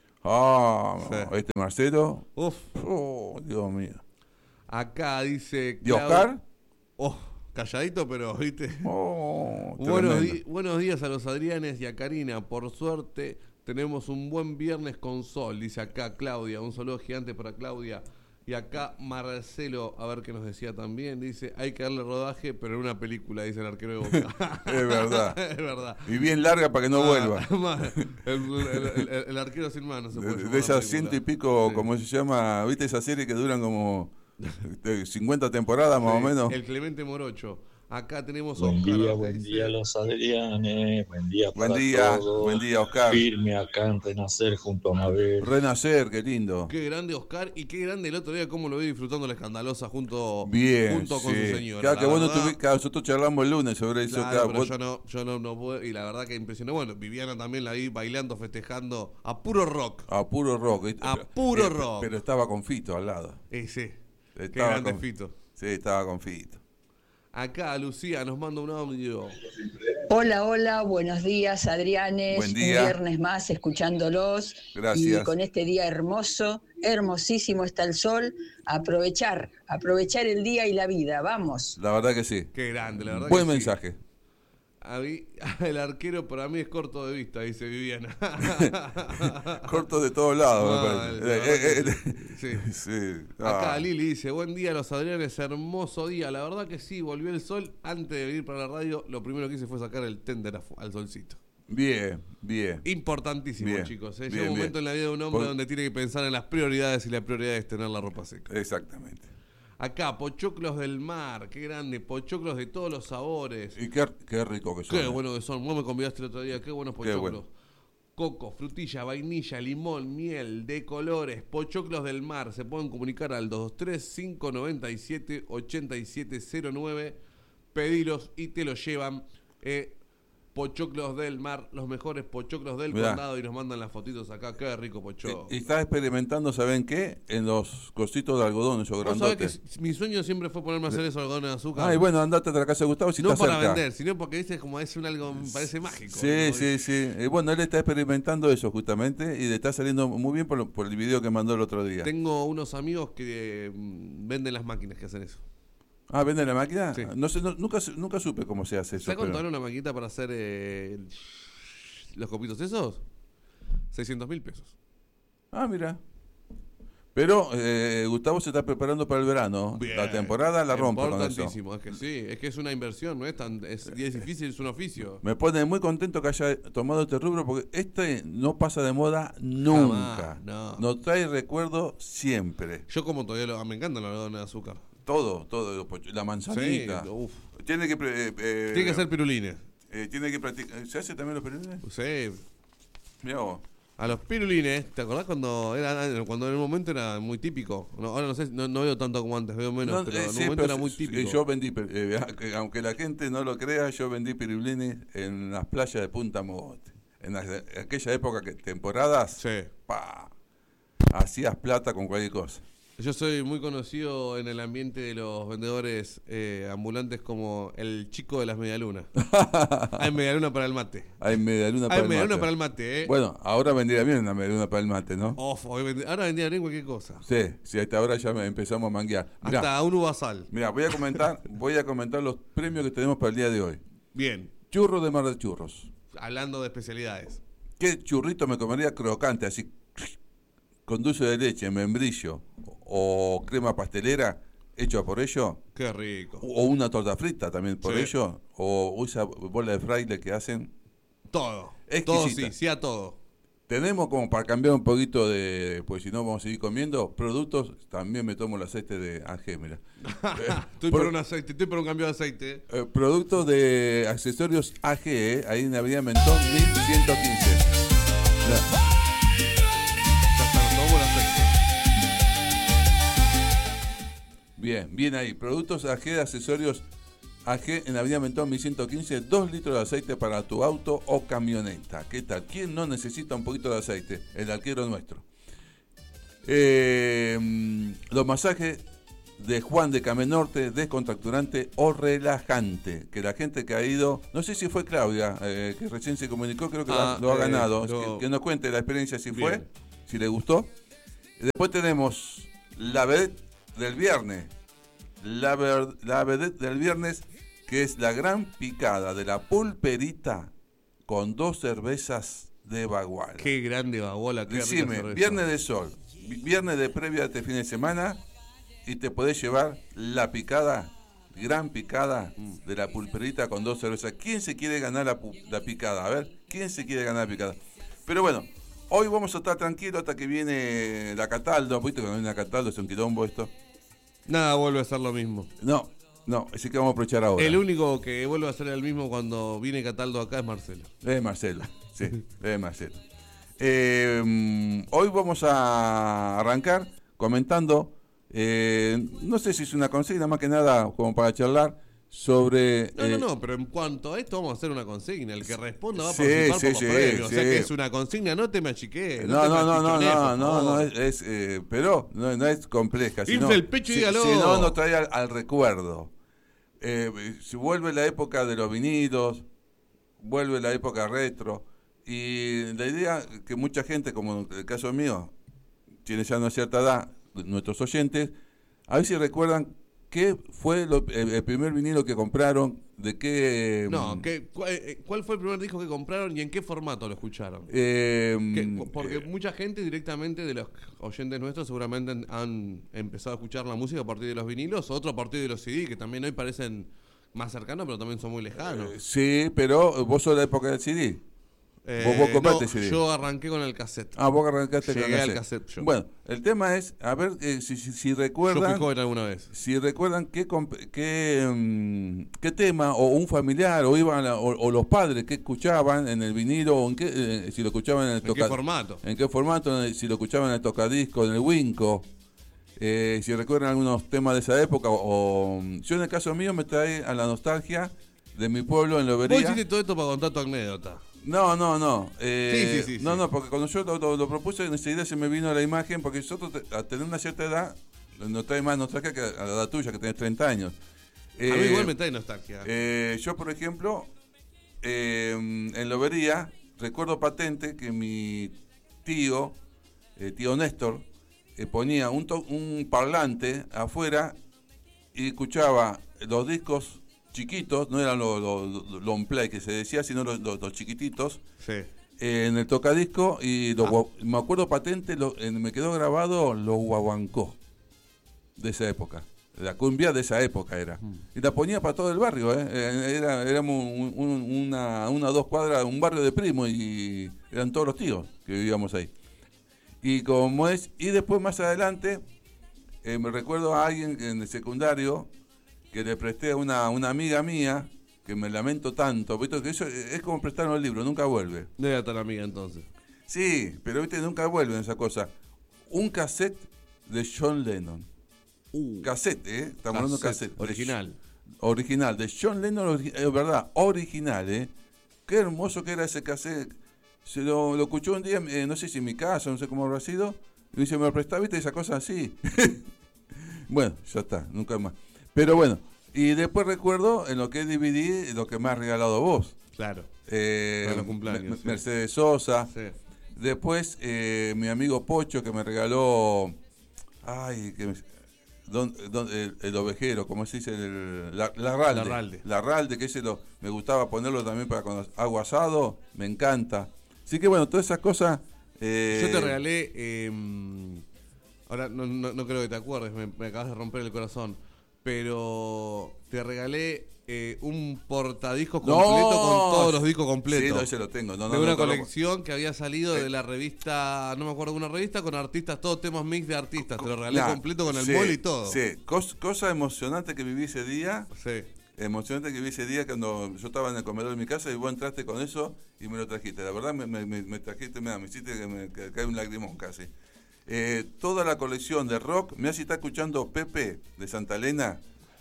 Speaker 2: Ah,
Speaker 1: Sí.
Speaker 2: este Marcelo.
Speaker 1: Uf.
Speaker 2: Oh, Dios mío.
Speaker 1: Acá dice...
Speaker 2: ¿Y
Speaker 1: Clau-
Speaker 2: Oscar?
Speaker 1: Oh, calladito, pero, ¿viste?
Speaker 2: Oh,
Speaker 1: Buenos,
Speaker 2: tremendo.
Speaker 1: di- buenos días a los Adrianes y a Karina. Por suerte tenemos un buen viernes con sol, dice acá Claudia. Un saludo gigante para Claudia. Y acá Marcelo, a ver qué nos decía también, dice, hay que darle rodaje, pero en una película, dice el arquero de Boca.
Speaker 2: Es verdad.
Speaker 1: Es verdad.
Speaker 2: Y bien larga para que no
Speaker 1: Ah,
Speaker 2: vuelva.
Speaker 1: ma- el, el- el- el arquero sin manos se puede
Speaker 2: De,
Speaker 1: llamar
Speaker 2: de
Speaker 1: la
Speaker 2: esas
Speaker 1: película.
Speaker 2: ciento y pico,
Speaker 1: Sí.
Speaker 2: como se llama, ¿viste esa serie que duran como de cincuenta temporadas más
Speaker 1: Sí,
Speaker 2: o menos?
Speaker 1: El Clemente Morocho. Acá tenemos a
Speaker 4: Buen
Speaker 1: Oscar.
Speaker 4: día,
Speaker 1: que
Speaker 4: buen
Speaker 1: dice,
Speaker 4: día los Adrianes, buen día para
Speaker 2: Buen día,
Speaker 4: todos.
Speaker 2: buen día, Oscar.
Speaker 4: Firme acá en Renacer junto a Mabel.
Speaker 2: Renacer, qué lindo.
Speaker 1: Qué grande Oscar y qué grande el otro día cómo lo vi disfrutando la escandalosa junto,
Speaker 2: Bien,
Speaker 1: junto con
Speaker 2: sí.
Speaker 1: su señora.
Speaker 2: Claro,
Speaker 1: La
Speaker 2: que vos no
Speaker 1: verdad,
Speaker 2: tuvi- claro, nosotros charlamos el lunes sobre eso.
Speaker 1: claro,
Speaker 2: claro,
Speaker 1: pero
Speaker 2: vos-
Speaker 1: yo no, yo no, no puedo, y la verdad que impresionó. Bueno, Viviana también la vi bailando, festejando a puro rock.
Speaker 2: A puro rock. ¿viste?
Speaker 1: A
Speaker 2: Pero-
Speaker 1: puro
Speaker 2: eh,
Speaker 1: rock.
Speaker 2: Pero estaba con Fito al lado.
Speaker 1: Ese. Qué
Speaker 2: Estaba
Speaker 1: grande
Speaker 2: con-
Speaker 1: Fito.
Speaker 2: Sí, estaba con Fito.
Speaker 1: Acá Lucía nos manda un audio.
Speaker 5: Hola, hola, buenos días, Adrianes.
Speaker 2: Buen día.
Speaker 5: Un viernes más escuchándolos.
Speaker 2: Gracias.
Speaker 5: Y con este día hermoso, hermosísimo está el sol. Aprovechar, aprovechar el día y la vida. Vamos.
Speaker 2: La verdad que sí.
Speaker 1: Qué grande, la verdad.
Speaker 2: Buen
Speaker 1: que sí.
Speaker 2: mensaje.
Speaker 1: A mí, el arquero para mí es corto de vista, dice Viviana.
Speaker 2: Corto de todos lados,
Speaker 1: Mal,
Speaker 2: me
Speaker 1: la
Speaker 2: parece. Eh,
Speaker 1: verdad
Speaker 2: eh,
Speaker 1: que sí.
Speaker 2: eh, sí.
Speaker 1: Acá
Speaker 2: Ah.
Speaker 1: Lili dice, buen día los Adrianes, hermoso día. La verdad que sí, volvió el sol. Antes de venir para la radio, lo primero que hice fue sacar el tender afu- al solcito.
Speaker 2: Bien, bien.
Speaker 1: Importantísimo,
Speaker 2: Bien,
Speaker 1: chicos. ¿eh?
Speaker 2: bien,
Speaker 1: Llega un momento
Speaker 2: bien.
Speaker 1: en la vida de un hombre
Speaker 2: Por-
Speaker 1: donde tiene que pensar en las prioridades y la prioridad es tener la ropa seca.
Speaker 2: Exactamente.
Speaker 1: Acá, pochoclos del mar, qué grande, pochoclos de todos los sabores.
Speaker 2: Y qué, qué rico que son.
Speaker 1: Qué
Speaker 2: eh.
Speaker 1: bueno que son. Vos me convidaste el otro día, qué buenos
Speaker 2: Qué
Speaker 1: pochoclos.
Speaker 2: bueno.
Speaker 1: Coco, frutilla, vainilla, limón, miel, de colores, pochoclos del mar. Se pueden comunicar al dos dos tres, cinco nueve siete, ocho siete cero nueve. Pedilos y te los llevan. Eh, pochoclos del mar, los mejores pochoclos del
Speaker 2: Mirá.
Speaker 1: condado. Y nos mandan las fotitos acá. Qué rico pochoclo.
Speaker 2: Y, y estás experimentando, ¿saben qué? En los cositos de algodón, esos
Speaker 1: Vos sabés que
Speaker 2: grandotes.
Speaker 1: s- mi sueño siempre fue ponerme a hacer eso, algodón de azúcar.
Speaker 2: Ay, bueno, andate a la casa de Gustavo si
Speaker 1: no
Speaker 2: está
Speaker 1: para
Speaker 2: cerca.
Speaker 1: vender, sino porque dice como es un algo, me parece mágico.
Speaker 2: Sí,
Speaker 1: ¿no?
Speaker 2: sí, sí. Y bueno, él está experimentando eso justamente y le está saliendo muy bien por, lo- por el video que mandó el otro día.
Speaker 1: Tengo unos amigos que mm, venden las máquinas que hacen eso.
Speaker 2: Ah, ¿vende la máquina?
Speaker 1: Sí.
Speaker 2: No sé, no- nunca, su- nunca supe cómo se hace eso.
Speaker 1: ¿Sabes cuánto
Speaker 2: pero-
Speaker 1: vale una maquinita para hacer eh, el- los copitos esos? seiscientos mil pesos.
Speaker 2: Ah, mira. Pero eh, Gustavo se está preparando para el verano.
Speaker 1: Bien.
Speaker 2: La temporada la rompe con eso.
Speaker 1: Importantísimo, es que sí, es que es una inversión, no es tan, es, y es difícil, es un oficio.
Speaker 2: Me pone muy contento que haya tomado este rubro porque este no pasa de moda nunca.
Speaker 1: Jamás, no.
Speaker 2: Nos trae recuerdo siempre.
Speaker 1: Yo como todavía lo, me encantan los algodones de azúcar.
Speaker 2: Todo, todo. los poch- La manzanita.
Speaker 1: Sí, uf.
Speaker 2: Tiene que... pre- eh, eh,
Speaker 1: Tiene que ser pirulines.
Speaker 2: eh, tiene que practicar. ¿Se hace también los pirulines?
Speaker 1: Sí.
Speaker 2: Mirá vos.
Speaker 1: A los pirulines, ¿te acordás cuando era cuando en el momento era muy típico? No, ahora no sé, no, no veo tanto como antes, veo menos,
Speaker 2: No,
Speaker 1: pero
Speaker 2: eh,
Speaker 1: en un
Speaker 2: sí,
Speaker 1: momento
Speaker 2: pero
Speaker 1: era
Speaker 2: sí,
Speaker 1: muy
Speaker 2: sí,
Speaker 1: típico.
Speaker 2: Yo vendí, eh, que aunque la gente no lo crea, yo vendí pirulines en las playas de Punta Mogote. En la- aquella época, que temporadas,
Speaker 1: Sí.
Speaker 2: pa, hacías plata con cualquier cosa.
Speaker 1: Yo soy muy conocido en el ambiente de los vendedores eh, ambulantes como el chico de las medialunas. Hay medialuna para el mate.
Speaker 2: Hay medialuna para
Speaker 1: Hay
Speaker 2: el
Speaker 1: medialuna
Speaker 2: mate.
Speaker 1: para el mate, ¿eh?
Speaker 2: Bueno, ahora vendría bien una medialuna para el mate, ¿no?
Speaker 1: Off, hoy vendi- ahora vendía bien cualquier cosa.
Speaker 2: Sí, sí, hasta ahora ya me- empezamos a manguear. Mirá,
Speaker 1: Hasta un uvasal.
Speaker 2: mirá, voy a comentar, voy a comentar los premios que tenemos para el día de hoy.
Speaker 1: Bien,
Speaker 2: Churro de Mar de Churros.
Speaker 1: hablando de especialidades.
Speaker 2: ¿Qué churrito me comería crocante, así, con dulce de leche, membrillo o crema pastelera hecho por ello?
Speaker 1: Qué rico.
Speaker 2: O una torta frita también por
Speaker 1: Sí.
Speaker 2: ello, o esa bola de fraile que hacen.
Speaker 1: Todo.
Speaker 2: Exquisita.
Speaker 1: Todo sí, sí a todo.
Speaker 2: Tenemos como para cambiar un poquito de, pues si no vamos a seguir comiendo, productos, también me tomo el aceite de Angé, mira.
Speaker 1: Estoy por, un aceite, estoy por un cambio de aceite.
Speaker 2: Eh, productos de accesorios A G, eh, ahí en Avenida Mentón mil ciento quince. La-
Speaker 1: Ya está, nos tomamos el aceite.
Speaker 2: Bien, bien ahí. Productos A G de accesorios A G en Avenida Mentón mil ciento quince, dos litros de aceite para tu auto o camioneta. ¿Qué tal? ¿Quién no necesita un poquito de aceite? El arquero nuestro. Eh, mm, los masajes de Juan de Camenorte, descontracturante o relajante. Que la gente que ha ido, no sé si fue Claudia, eh, que recién se comunicó, creo que lo ha-
Speaker 1: Ah,
Speaker 2: lo ha
Speaker 1: eh,
Speaker 2: ganado.
Speaker 1: lo-
Speaker 2: Que, que nos cuente la experiencia si fue,
Speaker 1: Bien.
Speaker 2: si le gustó. Después tenemos la vedette del viernes. La, ver- la vedette del viernes, que es la gran picada de la pulperita con dos cervezas de Bagual.
Speaker 1: Qué grande babola, qué rica
Speaker 2: Decime,
Speaker 1: cerveza.
Speaker 2: viernes de sol, vi- viernes de previa a este fin de semana, y te podés llevar la picada, gran picada de la pulperita con dos cervezas. ¿Quién se quiere ganar la, pu- la picada? A ver, ¿quién se quiere ganar la picada? Pero bueno, hoy vamos a estar tranquilos hasta que viene la Cataldo. ¿Viste cuando viene la Cataldo? Es un quilombo esto.
Speaker 1: Nada vuelve a ser lo mismo.
Speaker 2: No, No, ese que vamos a aprovechar ahora.
Speaker 1: El único que vuelve a ser el mismo cuando viene Cataldo acá es Marcelo.
Speaker 2: Es Marcelo, sí, es Marcelo. Eh, hoy vamos a arrancar comentando, eh, no sé si es una consigna, más que nada como para charlar sobre...
Speaker 1: No,
Speaker 2: eh,
Speaker 1: no, no, pero en cuanto a esto vamos a hacer una consigna. El que responda va a
Speaker 2: Sí,
Speaker 1: participar
Speaker 2: sí,
Speaker 1: por los
Speaker 2: sí,
Speaker 1: premios.
Speaker 2: sí.
Speaker 1: O sea que es una consigna, no te me achiqué.
Speaker 2: No,
Speaker 1: te
Speaker 2: no,
Speaker 1: me
Speaker 2: no, no,
Speaker 1: achichones,
Speaker 2: no,
Speaker 1: por
Speaker 2: no,
Speaker 1: favor.
Speaker 2: no, es, es, eh, pero no, no es compleja.
Speaker 1: Infla
Speaker 2: Sino,
Speaker 1: el pecho y
Speaker 2: si,
Speaker 1: dígalo.
Speaker 2: si no, nos trae al, al recuerdo. Eh, si vuelve la época de los vinilos, vuelve la época retro, y la idea que mucha gente, como en el caso mío, tiene ya una cierta edad, nuestros oyentes, a ver si recuerdan qué fue lo- el, el primer vinilo que compraron, de qué...
Speaker 1: No, ¿qué, cuál, eh, ¿cuál fue el primer disco que compraron y en qué formato lo escucharon?
Speaker 2: eh,
Speaker 1: Que- porque
Speaker 2: eh,
Speaker 1: mucha gente directamente de los oyentes nuestros seguramente han, han empezado a escuchar la música a partir de los vinilos, otro a partir de los C D, que también hoy parecen más cercanos, pero también son muy lejanos.
Speaker 2: eh, sí, pero vos sos de la época del C D.
Speaker 1: Eh,
Speaker 2: vos- vos compraste
Speaker 1: no,
Speaker 2: C D.
Speaker 1: yo arranqué con el cassette.
Speaker 2: Ah, vos arrancaste
Speaker 1: Llegué
Speaker 2: con
Speaker 1: al
Speaker 2: cassette.
Speaker 1: cassette yo.
Speaker 2: Bueno, el tema es, a ver eh, si, si, si
Speaker 1: Yo
Speaker 2: recuerdan...
Speaker 1: fui joven alguna vez.
Speaker 2: Si recuerdan qué, comp- qué, mm, qué tema, o un familiar, o iban a- o, o los padres que escuchaban en el vinilo, o en qué, eh, si lo escuchaban en el
Speaker 1: ¿En qué
Speaker 2: toca-
Speaker 1: formato?
Speaker 2: en qué formato, en el- si lo escuchaban en el tocadisco, en el Winco, eh, si recuerdan algunos temas de esa época, o, o- yo en el caso mío me trae a la nostalgia de mi pueblo en
Speaker 1: Vos
Speaker 2: Lobería.
Speaker 1: hiciste todo esto para contar tu anécdota.
Speaker 2: No, no, no. eh,
Speaker 1: Sí, sí, sí,
Speaker 2: no,
Speaker 1: sí.
Speaker 2: no, porque cuando yo lo, lo- lo propuse, enseguida se me vino la imagen, porque nosotros te- a tener una cierta edad, nos trae más nostalgia que a la edad tuya, que tenés treinta años.
Speaker 1: a mí
Speaker 2: Eh,
Speaker 1: igual me trae nostalgia.
Speaker 2: eh, yo, por ejemplo, eh, en Lobería, recuerdo patente que mi tío, eh, tío Néstor, eh, ponía un, to- un parlante afuera y escuchaba los discos chiquitos, no eran los los- los long play que se decía, sino los, los- los chiquititos,
Speaker 1: Sí.
Speaker 2: eh, en el tocadisco, y los
Speaker 1: Ah.
Speaker 2: gua- me acuerdo patente, lo- en- me quedó grabado los guaguancó de esa época. La cumbia de esa época era. Y la ponía para todo el barrio, ¿eh? Eh, Era, éramos un- un- una, una o dos cuadras, un barrio de primo, y eran todos los tíos que vivíamos ahí. Y como es, y después más adelante, eh, me recuerdo a alguien en el secundario que le presté a una, una amiga mía, que me lamento tanto, ¿viste? Que eso es como prestar un libro, nunca vuelve.
Speaker 1: Debe estar amiga entonces.
Speaker 2: Sí, pero viste, nunca vuelven esa cosa. Un cassette de John Lennon. Cassette, ¿eh? Estamos hablando de cassette.
Speaker 1: Uh, Original.
Speaker 2: Original, de John Lennon, origi- es verdad, original, ¿eh? Qué hermoso que era ese cassette. Se lo, lo escuchó un día, eh, no sé si en mi casa, no sé cómo habrá sido, y dice, me lo prestaba, viste, esa cosa así. Bueno, ya está, nunca más. Pero bueno, y después recuerdo en lo que es D V D, lo que me has regalado vos.
Speaker 1: Claro.
Speaker 2: Eh,
Speaker 1: Para los cumpleaños,
Speaker 2: Me-
Speaker 1: sí.
Speaker 2: Mercedes Sosa.
Speaker 1: Sí.
Speaker 2: Después, eh, mi amigo Pocho, que me regaló. Ay, que me- don- don- el, el ovejero, ¿cómo se dice? El, la, la Ralde.
Speaker 1: La Ralde.
Speaker 2: La Ralde, que ese lo, me gustaba ponerlo también para cuando hago asado, me encanta. Así que bueno, todas esas cosas. eh,
Speaker 1: Yo te regalé. eh, ahora no, no, no creo que te acuerdes, me, me acabas de romper el corazón. Pero te regalé eh, un portadiscos
Speaker 2: No.
Speaker 1: completo con todos los discos
Speaker 2: Sí,
Speaker 1: completos.
Speaker 2: no, ese lo tengo. No, no,
Speaker 1: de
Speaker 2: no,
Speaker 1: una
Speaker 2: no, no,
Speaker 1: colección que había salido de la revista, no me acuerdo de una revista, con artistas, todos temas mix de artistas. Te lo regalé
Speaker 2: Nah,
Speaker 1: completo con el
Speaker 2: sí,
Speaker 1: mol y todo.
Speaker 2: Sí, Cos- cosa emocionante que viví ese día.
Speaker 1: Sí.
Speaker 2: Emocionante que vi ese día cuando yo estaba en el comedor de mi casa y vos entraste con eso y me lo trajiste. La verdad me, me, me- me trajiste, me, me hiciste que me que cae un lagrimón casi. Eh, toda la colección de rock, me hace estar escuchando Pepe de Santa Elena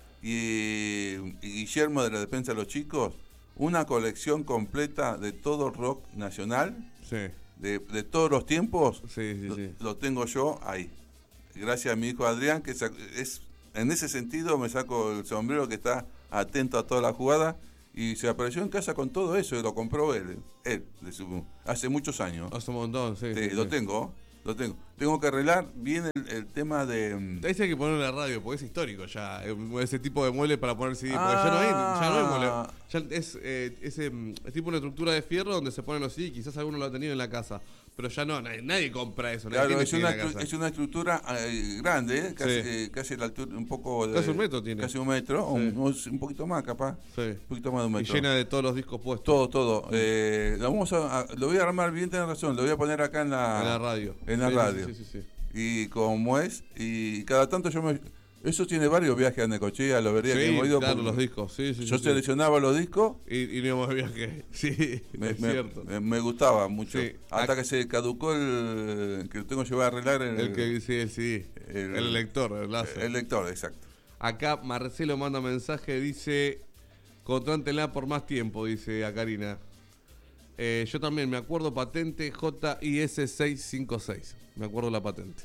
Speaker 2: y, y Guillermo de la Defensa de los Chicos, una colección completa de todo rock nacional,
Speaker 1: Sí.
Speaker 2: de, de todos los tiempos,
Speaker 1: Sí, sí,
Speaker 2: lo,
Speaker 1: sí.
Speaker 2: lo tengo yo ahí. Gracias a mi hijo Adrián, que sac- es en ese sentido me saco el sombrero, que está atento a toda la jugada, y se apareció en casa con todo eso, y lo compró él, él de su- hace muchos años.
Speaker 1: Hace un montón, sí.
Speaker 2: Sí,
Speaker 1: sí,
Speaker 2: lo
Speaker 1: sí.
Speaker 2: tengo, lo tengo. Tengo que arreglar bien el, el tema de... mm,
Speaker 1: Ahí sí hay que ponerlo en la radio, porque es histórico ya, eh, ese tipo de mueble para poner C D, porque ya no hay, ya no hay mueble.
Speaker 2: Ah.
Speaker 1: Ya es, eh, ese, mm, es tipo una estructura de fierro donde se ponen los C D, quizás alguno lo ha tenido en la casa, pero ya no, nadie, nadie compra eso, nadie
Speaker 2: Claro,
Speaker 1: tiene
Speaker 2: es
Speaker 1: C D en
Speaker 2: una,
Speaker 1: la
Speaker 2: estru-
Speaker 1: casa.
Speaker 2: es una estructura eh, grande, eh, casi,
Speaker 1: Sí.
Speaker 2: eh, casi la altura, un poco de...
Speaker 1: Casi un metro tiene.
Speaker 2: Casi un metro, o
Speaker 1: Sí.
Speaker 2: un, un poquito más capaz,
Speaker 1: Sí.
Speaker 2: un poquito más de un
Speaker 1: Y
Speaker 2: metro.
Speaker 1: llena de todos los discos puestos
Speaker 2: Todo, todo. Eh, lo, vamos a, a- lo voy a armar bien, tenés razón, lo voy a poner acá en la,
Speaker 1: en la radio.
Speaker 2: En la
Speaker 1: Sí,
Speaker 2: radio.
Speaker 1: Sí, sí, sí.
Speaker 2: Y como es, y cada tanto yo me... Eso tiene varios viajes a Necochea, lo vería
Speaker 1: Sí,
Speaker 2: que hemos ido.
Speaker 1: claro,
Speaker 2: porque
Speaker 1: los discos, sí, sí.
Speaker 2: Yo
Speaker 1: sí,
Speaker 2: seleccionaba sí. los discos.
Speaker 1: Y, y íbamos de viaje, sí,
Speaker 2: Me,
Speaker 1: es
Speaker 2: me,
Speaker 1: cierto.
Speaker 2: me, me gustaba mucho.
Speaker 1: Sí.
Speaker 2: Hasta
Speaker 1: Ac-
Speaker 2: que se caducó el. que lo tengo que llevar a arreglar el.
Speaker 1: El que sí, el C D,
Speaker 2: el,
Speaker 1: el lector, el láser.
Speaker 2: El lector, exacto.
Speaker 1: Acá Marcelo manda mensaje, dice, contrátela por más tiempo, dice a Karina. Eh, yo también me acuerdo patente J I S seiscientos cincuenta y seis. Me acuerdo la patente.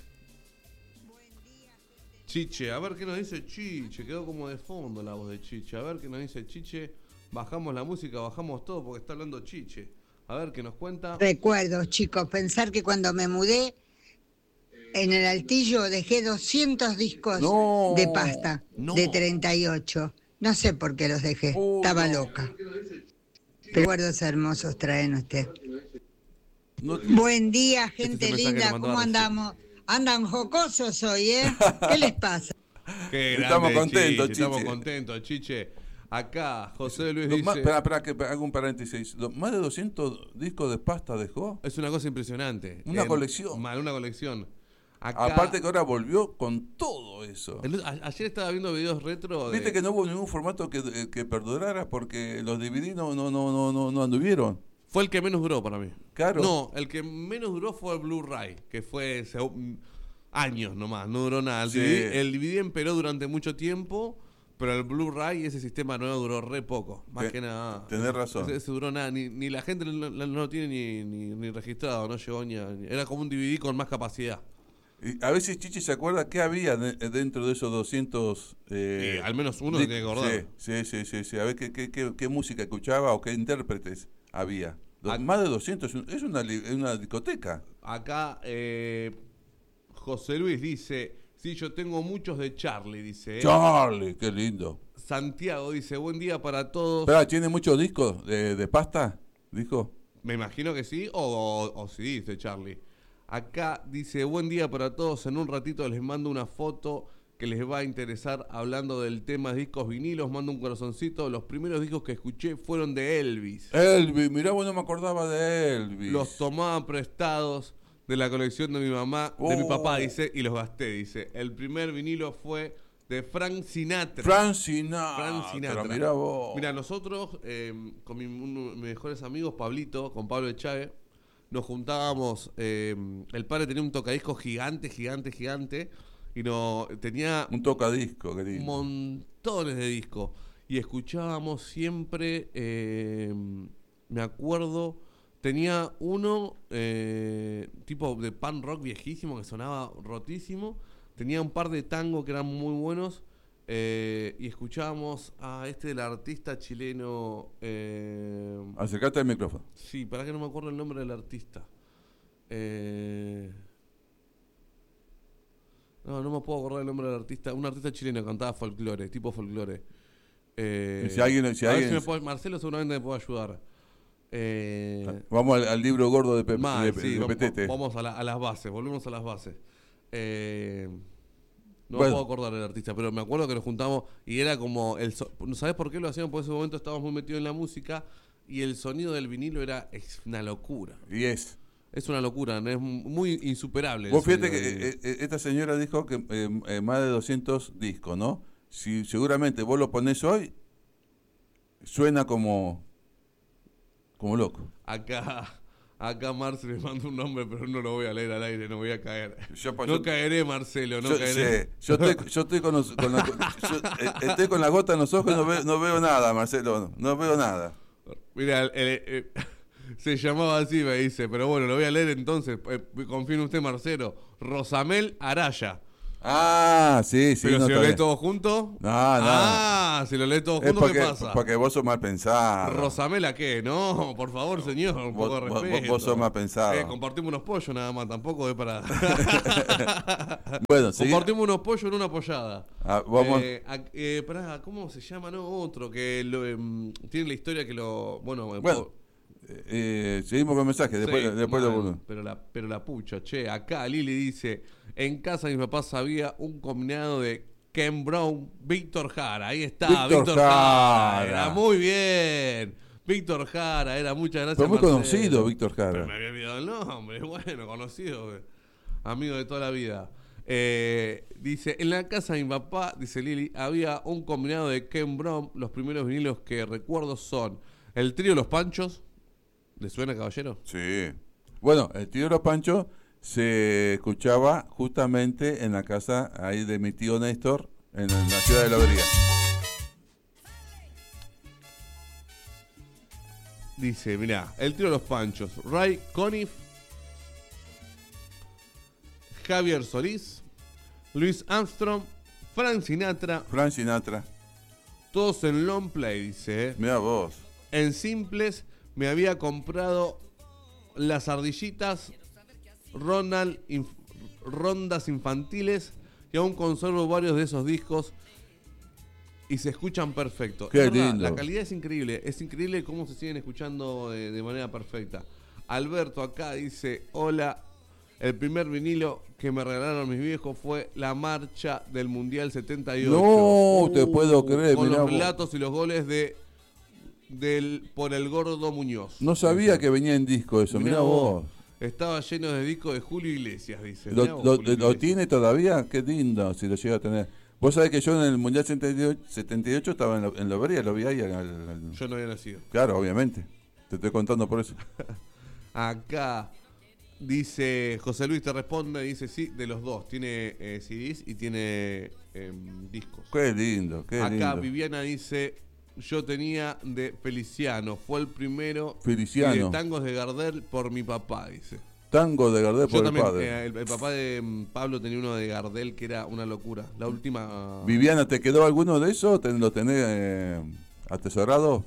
Speaker 1: Chiche, a ver qué nos dice Chiche. Quedó como de fondo la voz de Chiche. A ver qué nos dice Chiche. Bajamos la música, bajamos todo porque está hablando Chiche. A ver qué nos cuenta.
Speaker 6: Recuerdos, chicos, pensar que cuando me mudé en el Altillo dejé doscientos discos
Speaker 2: No,
Speaker 6: de pasta
Speaker 1: no.
Speaker 6: de treinta y ocho. No sé por qué los dejé,
Speaker 2: Oh,
Speaker 6: estaba
Speaker 2: no.
Speaker 6: loca. Recuerdos hermosos traen usted.
Speaker 2: No,
Speaker 6: Buen día,
Speaker 1: Este
Speaker 6: gente
Speaker 1: es el mensaje que
Speaker 6: linda,
Speaker 1: mandó
Speaker 6: ¿cómo
Speaker 1: recién.
Speaker 6: andamos? Andan jocosos hoy, ¿eh? ¿Qué les pasa?
Speaker 1: Qué
Speaker 2: Estamos
Speaker 1: grande,
Speaker 2: contentos,
Speaker 1: Chiche, Estamos
Speaker 2: Chiche.
Speaker 1: contentos, Chiche. Acá José Luis
Speaker 2: Lo
Speaker 1: dice...
Speaker 2: más- espera, espera, que hago un paréntesis. Lo- más de doscientos discos de pasta dejó.
Speaker 1: Es una cosa impresionante.
Speaker 2: Una
Speaker 1: Eh,
Speaker 2: colección.
Speaker 1: Mal, una colección. Acá,
Speaker 2: Aparte que ahora volvió con todo eso.
Speaker 1: el- a- ayer estaba viendo videos retro de...
Speaker 2: Viste que no hubo ningún formato que, eh, que perdurara porque los D V D no, no, no, no, no, no anduvieron.
Speaker 1: Fue el que menos duró para mí.
Speaker 2: Claro.
Speaker 1: No, el que menos duró fue el Blu-ray, que fue seg- años nomás, no duró nada. El,
Speaker 2: Sí.
Speaker 1: D V D, el D V D emperó durante mucho tiempo, pero el Blu-ray, ese sistema nuevo, duró re poco. Más
Speaker 2: Te-
Speaker 1: que nada.
Speaker 2: tenés razón.
Speaker 1: Ese, ese duró nada, ni, ni la gente no, no lo tiene ni, ni, ni registrado, no llegó ni, a, ni- Era como un D V D con más capacidad.
Speaker 2: Y a veces Chichi se acuerda qué había de- dentro de esos doscientos... Eh,
Speaker 1: Eh, al menos uno
Speaker 2: di-
Speaker 1: tiene que acordar.
Speaker 2: Sí, sí, sí, sí. A ver qué, qué, qué, qué música escuchaba o qué intérpretes había. Do-
Speaker 1: Ac-
Speaker 2: más de doscientos, es un- es una, li- es una discoteca.
Speaker 1: Acá eh, José Luis dice, sí, yo tengo muchos de Charlie, dice. eh.
Speaker 2: Charlie, qué lindo.
Speaker 1: Santiago dice, buen día para todos.
Speaker 2: Espera, ¿tiene muchos discos de, de pasta? Dijo.
Speaker 1: Me imagino que sí, o, o, o sí, dice Charlie. Acá dice, buen día para todos, en un ratito les mando una foto que les va a interesar hablando del tema discos vinilos, mando un corazoncito, los primeros discos que escuché fueron de Elvis.
Speaker 2: Elvis, mirá, vos no me acordaba de Elvis.
Speaker 1: Los tomaba prestados de la colección de mi mamá, de mi
Speaker 2: Oh.
Speaker 1: papá, dice, y los gasté, dice. El primer vinilo fue de Frank Sinatra.
Speaker 2: Frank Sinatra.
Speaker 1: Frank Sinatra.
Speaker 2: Mirá vos.
Speaker 1: Mira, nosotros, eh, con mi- uno de mis mejores amigos, Pablito, con Pablo Echave, nos juntábamos. Eh, el padre tenía un tocadiscos gigante, gigante, gigante. Y no, tenía
Speaker 2: Un tocadisco, querido.
Speaker 1: montones de discos. Y escuchábamos siempre, eh, me acuerdo, tenía uno eh, tipo de punk rock viejísimo que sonaba rotísimo. Tenía un par de tango que eran muy buenos. eh, y escuchábamos a este del artista chileno. Eh,
Speaker 2: Acercate al micrófono.
Speaker 1: sí, para que no me acuerdo el nombre del artista. Eh, no, no me puedo acordar el nombre del artista. Un artista chileno que cantaba folclore, tipo folclore. Eh,
Speaker 2: Si alguien- si
Speaker 1: a ver
Speaker 2: alguien-
Speaker 1: me puede- Marcelo seguramente me puede ayudar. Eh,
Speaker 2: Vamos al, al libro gordo de, Pe-
Speaker 1: mal,
Speaker 2: de-
Speaker 1: sí,
Speaker 2: de
Speaker 1: vamos,
Speaker 2: Petete.
Speaker 1: vamos a, la- a las bases, volvemos a las bases. Eh, no
Speaker 2: Bueno.
Speaker 1: me puedo acordar del artista, pero me acuerdo que nos juntamos y era como el so- ¿sabés por qué lo hacíamos? Porque en ese momento estábamos muy metidos en la música y el sonido del vinilo era es una locura.
Speaker 2: Y es.
Speaker 1: Es una locura, ¿no? Es muy insuperable. el
Speaker 2: Vos fíjate
Speaker 1: sonido
Speaker 2: que
Speaker 1: del vinilo.
Speaker 2: eh, eh, esta señora dijo que eh, eh, más de doscientos discos, ¿no? Si seguramente vos lo ponés hoy, suena como como loco.
Speaker 1: Acá, acá Marcelo me manda un nombre, pero no lo voy a leer al aire, no voy a caer.
Speaker 2: Yo, pues,
Speaker 1: no
Speaker 2: yo-
Speaker 1: caeré, Marcelo, no
Speaker 2: yo,
Speaker 1: caeré.
Speaker 2: sí, yo estoy, yo estoy con, los- con la, yo, eh, estoy con la gota en los ojos y no veo, no veo nada, Marcelo, no, no veo nada.
Speaker 1: Mira, el- el- el- se llamaba así, me dice, pero bueno, lo voy a leer entonces. Eh, confío en usted, Marcelo. Rosamel Araya.
Speaker 2: Ah, sí, sí.
Speaker 1: pero
Speaker 2: no
Speaker 1: si lo
Speaker 2: está
Speaker 1: lee
Speaker 2: bien.
Speaker 1: todo junto.
Speaker 2: No, no.
Speaker 1: Ah, si lo lee todo
Speaker 2: Es
Speaker 1: junto,
Speaker 2: porque,
Speaker 1: ¿qué pasa?
Speaker 2: porque vos sos mal pensado.
Speaker 1: ¿Rosamela qué? No, por favor, señor, un
Speaker 2: Vos-
Speaker 1: poco de
Speaker 2: vos-
Speaker 1: respeto.
Speaker 2: vos sos mal pensado.
Speaker 1: Eh, compartimos unos pollos nada más, tampoco es para...
Speaker 2: Bueno, seguí.
Speaker 1: Compartimos unos pollos en una apoyada.
Speaker 2: Ah, vamos.
Speaker 1: Eh, a- eh, pará, ¿cómo se llama? No, otro que lo, em, tiene la historia que lo... Bueno, eh,
Speaker 2: Bueno, eh, seguimos con el mensaje, después,
Speaker 1: sí,
Speaker 2: después
Speaker 1: mal,
Speaker 2: lo volvemos.
Speaker 1: pero la, pero la pucha, che, acá Lili dice, en casa de mis papás había un combinado de Ken Brown, Víctor Jara, ahí está,
Speaker 2: Víctor
Speaker 1: Víctor Jara.
Speaker 2: Jara.
Speaker 1: Era muy bien, Víctor Jara, era muchas gracias.
Speaker 2: Pero muy
Speaker 1: Marcelo.
Speaker 2: conocido, Víctor
Speaker 1: Pero
Speaker 2: Jara.
Speaker 1: me había olvidado el nombre, bueno, conocido, amigo de toda la vida. Eh, dice, en la casa de mi papá, dice Lili, había un combinado de Ken Brown. Los primeros vinilos que recuerdo son el trío Los Panchos. ¿Le suena, caballero?
Speaker 2: Sí. Bueno, el trío Los Panchos se escuchaba justamente en la casa ahí de mi tío Néstor, en la ciudad de Lobería.
Speaker 1: Dice, mirá, el trío Los Panchos, Ray Conniff, Javier Solís, Luis Armstrong, Frank Sinatra.
Speaker 2: Frank Sinatra.
Speaker 1: Todos en long play, dice.
Speaker 2: Mirá vos.
Speaker 1: En simples me había comprado las ardillitas, Ronald, inf, rondas infantiles, y aún conservo varios de esos discos y se escuchan perfecto.
Speaker 2: Qué
Speaker 1: Es verdad,
Speaker 2: lindo.
Speaker 1: la calidad es increíble, es increíble cómo se siguen escuchando de, de manera perfecta. Alberto acá dice, hola, el primer vinilo que me regalaron mis viejos fue la marcha del Mundial setenta y ocho.
Speaker 2: No, te puedo creer,
Speaker 1: Con
Speaker 2: mirá
Speaker 1: los
Speaker 2: vos.
Speaker 1: relatos y los goles de del por el Gordo Muñoz.
Speaker 2: No sabía que venía en disco eso, mirá,
Speaker 1: Mirá
Speaker 2: vos.
Speaker 1: Estaba lleno de discos de Julio Iglesias, dice.
Speaker 2: ¿Lo,
Speaker 1: Mirá vos,
Speaker 2: lo-
Speaker 1: Julio
Speaker 2: lo
Speaker 1: Iglesias.
Speaker 2: tiene todavía? Qué lindo, si lo llega a tener. Vos sabés que yo en el Mundial setenta y ocho, setenta y ocho estaba en, lo, en Lobería, lo vi ahí. Al, al-
Speaker 1: Yo no había nacido.
Speaker 2: Claro, obviamente. Te estoy contando por eso.
Speaker 1: Acá dice, José Luis te responde, dice sí, de los dos. Tiene eh, C Ds y tiene eh, discos.
Speaker 2: Qué lindo, qué
Speaker 1: Acá
Speaker 2: lindo.
Speaker 1: Viviana dice, yo tenía de Feliciano, fue el primero.
Speaker 2: Feliciano.
Speaker 1: Y de tangos de Gardel por mi papá, dice.
Speaker 2: Tango de Gardel
Speaker 1: Yo
Speaker 2: por el
Speaker 1: también,
Speaker 2: padre.
Speaker 1: eh, el, el papá de mm, Pablo tenía uno de Gardel que era una locura. La última...
Speaker 2: Viviana, ¿te quedó alguno de esos? ¿Te- ¿Lo tenés eh, atesorado?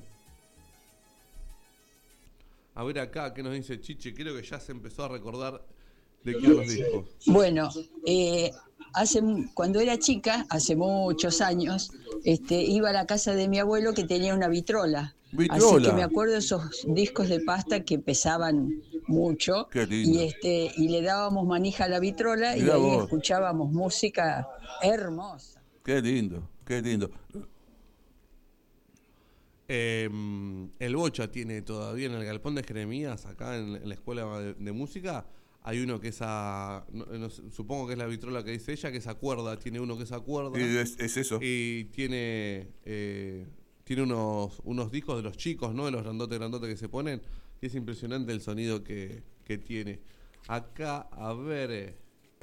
Speaker 1: A ver acá, ¿qué nos dice Chiche? Creo que ya se empezó a recordar de qué los discos.
Speaker 5: Bueno, eh, hace mu- cuando era chica, hace muchos años, este, iba a la casa de mi abuelo que tenía una vitrola. Así
Speaker 2: Vitrola.
Speaker 5: que me acuerdo de esos discos de pasta que pesaban mucho.
Speaker 2: Qué lindo.
Speaker 5: Y este y le dábamos manija a la vitrola
Speaker 2: Mirá
Speaker 5: y ahí
Speaker 2: vos.
Speaker 5: escuchábamos música hermosa.
Speaker 2: Qué lindo, qué lindo.
Speaker 1: Eh, el Bocha tiene todavía en el Galpón de Jeremías, acá en, en la escuela de, de música, hay uno que es a, no- no sé, supongo que es la vitrola que dice ella, que es a cuerda, tiene uno que es a cuerda.
Speaker 2: Y es, es eso.
Speaker 1: Y tiene eh, tiene unos, unos discos de los chicos, ¿no? De los grandotes grandotes que se ponen. Y es impresionante el sonido que, que tiene. Acá, a ver. eh,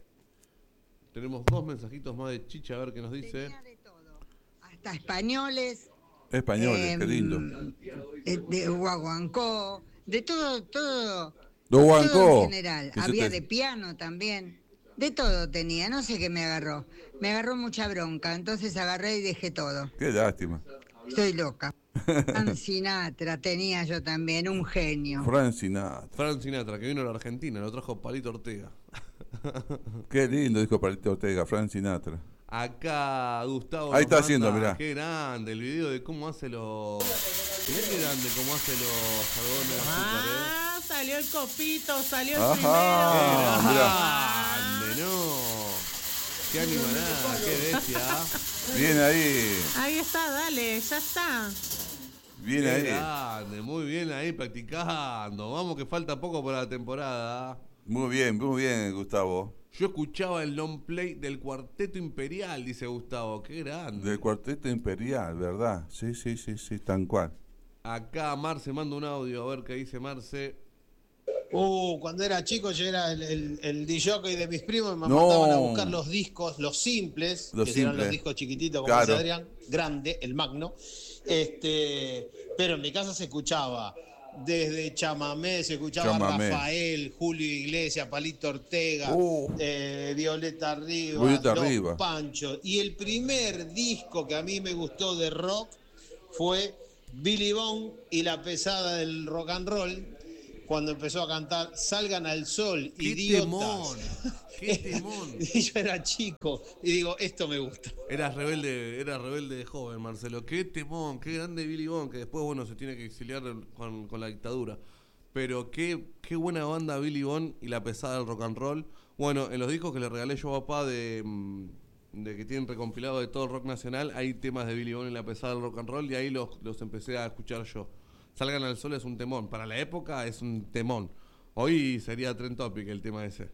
Speaker 1: tenemos dos mensajitos más de Chicha, a ver qué nos dice.
Speaker 6: Tenía de todo, hasta españoles,
Speaker 2: Españoles,
Speaker 6: em,
Speaker 2: qué lindo.
Speaker 6: de, de guaguancó, de todo, todo,
Speaker 2: Do
Speaker 6: todo
Speaker 2: Guancó.
Speaker 6: en general.
Speaker 2: Que se
Speaker 6: Había
Speaker 2: te-
Speaker 6: de piano también, de todo tenía, no sé qué me agarró. Me agarró mucha bronca, entonces agarré y dejé todo.
Speaker 2: Qué lástima.
Speaker 6: Estoy loca. Frank Sinatra tenía yo también, un genio.
Speaker 2: Frank Sinatra.
Speaker 1: Frank Sinatra, que vino a la Argentina, lo trajo Palito Ortega.
Speaker 2: Qué lindo dijo Palito Ortega, Frank Sinatra.
Speaker 1: Acá Gustavo.
Speaker 2: Ahí
Speaker 1: nos
Speaker 2: está
Speaker 1: manda,
Speaker 2: haciendo, mirá.
Speaker 1: Qué grande el video de cómo hace los. Mirá qué grande cómo hace los algodones de azúcar, ¿eh?
Speaker 7: Ah, salió el copito, salió el
Speaker 2: Ajá.
Speaker 1: Qué
Speaker 2: mirá.
Speaker 1: grande, no. Qué animalada, qué bestia.
Speaker 2: Bien ahí,
Speaker 7: primero. Ahí está, dale, ya está.
Speaker 2: bien
Speaker 1: Qué
Speaker 2: ahí.
Speaker 1: grande, muy bien ahí practicando. Vamos que falta poco para la temporada.
Speaker 2: Muy bien, muy bien, Gustavo.
Speaker 1: Yo escuchaba el long play del Cuarteto Imperial, dice Gustavo. Qué grande.
Speaker 2: Del Cuarteto Imperial, ¿verdad? Sí, sí, sí, sí, tan cual.
Speaker 1: Acá Marce manda un audio, a ver qué dice Marce.
Speaker 3: Uh, cuando era chico yo era el, el, el D-Jockey de mis primos y me
Speaker 2: No.
Speaker 3: mandaban a buscar los discos, los simples,
Speaker 2: Los
Speaker 3: que eran
Speaker 2: simples.
Speaker 3: los discos chiquititos, como
Speaker 2: Claro.
Speaker 3: dice Adrián, grande, el magno. Este, pero en mi casa se escuchaba desde chamamé, se escuchaba
Speaker 2: Chamamé.
Speaker 3: Rafael, Julio Iglesias, Palito Ortega,
Speaker 2: Uh.
Speaker 3: eh, Violeta Rivas,
Speaker 2: Violeta
Speaker 3: Los
Speaker 2: Rivas.
Speaker 3: Panchos. Y el primer disco que a mí me gustó de rock fue Billy Bond y la pesada del rock and roll, cuando empezó a cantar Salgan al Sol,
Speaker 1: ¡Qué
Speaker 3: idiotas.
Speaker 1: temón! ¡Qué temón!
Speaker 3: Y yo era chico y digo, esto me gusta.
Speaker 1: Eras rebelde, era rebelde de joven, Marcelo. Qué temón, qué grande Billy Bond, que después, bueno, se tiene que exiliar con, con la dictadura. Pero qué, qué buena banda Billy Bond y la pesada del rock and roll. Bueno, en los discos que le regalé yo a papá de, mm, de que tienen recompilado de todo el rock nacional, hay temas de Billy Bond y la pesada del rock and roll y ahí los, los empecé a escuchar yo. Salgan al Sol es un temón. Para la época es un temón. Hoy sería Trend Topic el tema ese.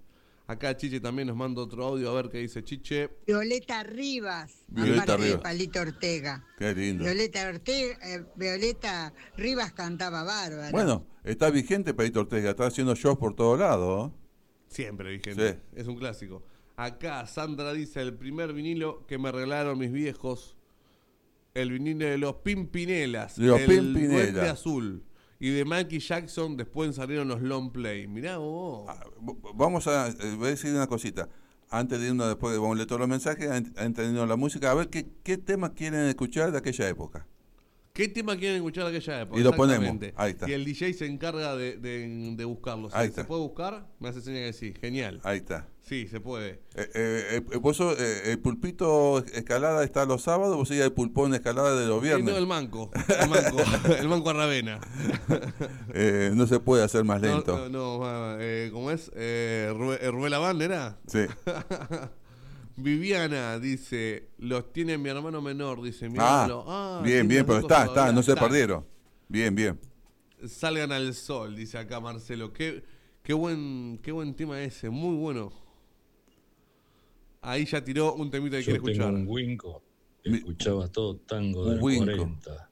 Speaker 1: Acá Chiche también nos manda otro audio, a ver qué dice Chiche.
Speaker 6: Violeta Rivas,
Speaker 2: Violeta
Speaker 6: aparte de
Speaker 2: Rivas.
Speaker 6: Palito Ortega.
Speaker 2: Qué lindo.
Speaker 6: Violeta Ortega, eh, Violeta Rivas cantaba bárbaro.
Speaker 2: Bueno, está vigente Palito Ortega, está haciendo shows por todos lados. ¿eh?
Speaker 1: Siempre vigente,
Speaker 2: Sí.
Speaker 1: es un clásico. Acá Sandra dice, el primer vinilo que me regalaron mis viejos, el vinilo de los Pimpinelas,
Speaker 2: De los
Speaker 1: el
Speaker 2: Pimpinelas.
Speaker 1: Duende Azul. Y de Michael Jackson después salieron los long play. Mirá vos.
Speaker 2: Ah, Vamos a, eh, voy a decir una cosita. Antes de irnos, después vamos a leer todos los mensajes, antes de irnos a la música, a ver qué, qué temas quieren escuchar de aquella época.
Speaker 1: ¿Qué tema quieren escuchar de aquella época?
Speaker 2: Y lo ponemos.
Speaker 1: Exactamente.
Speaker 2: Ahí está.
Speaker 1: Y el D J se encarga de, de, de buscarlos.
Speaker 2: Ahí
Speaker 1: ¿Se
Speaker 2: está.
Speaker 1: puede buscar? Me hace señal que sí. Genial.
Speaker 2: Ahí está.
Speaker 1: Sí, se puede.
Speaker 2: Eh, eh, eh, vos sos, eh, el pulpito escalada está los sábados, vos seguís el pulpón escalada de los
Speaker 1: Y
Speaker 2: viernes.
Speaker 1: no, el manco. El manco, el manco a Ravena.
Speaker 2: Eh, no se puede hacer más lento.
Speaker 1: No, no, no eh, ¿cómo es? Eh, Rue- eh, Ruela Band, ¿era?
Speaker 2: Sí.
Speaker 1: Viviana dice, los tiene mi hermano menor, dice,
Speaker 2: Ah,
Speaker 1: míralo. Ah,
Speaker 2: bien,
Speaker 1: tiene
Speaker 2: bien,
Speaker 1: las
Speaker 2: pero
Speaker 1: dos
Speaker 2: está,
Speaker 1: cosas
Speaker 2: está,
Speaker 1: todavía.
Speaker 2: no se
Speaker 1: Está.
Speaker 2: perdieron. Bien, bien.
Speaker 1: Salgan al sol, dice acá Marcelo. Qué, qué buen, qué buen tema ese, muy bueno. Ahí ya tiró un temita que
Speaker 4: Yo
Speaker 1: quiere
Speaker 4: tengo
Speaker 1: escuchar.
Speaker 4: un Winco que
Speaker 2: Mi-
Speaker 4: escuchaba todo tango
Speaker 2: Un
Speaker 4: de los
Speaker 2: Winco.
Speaker 4: cuarenta.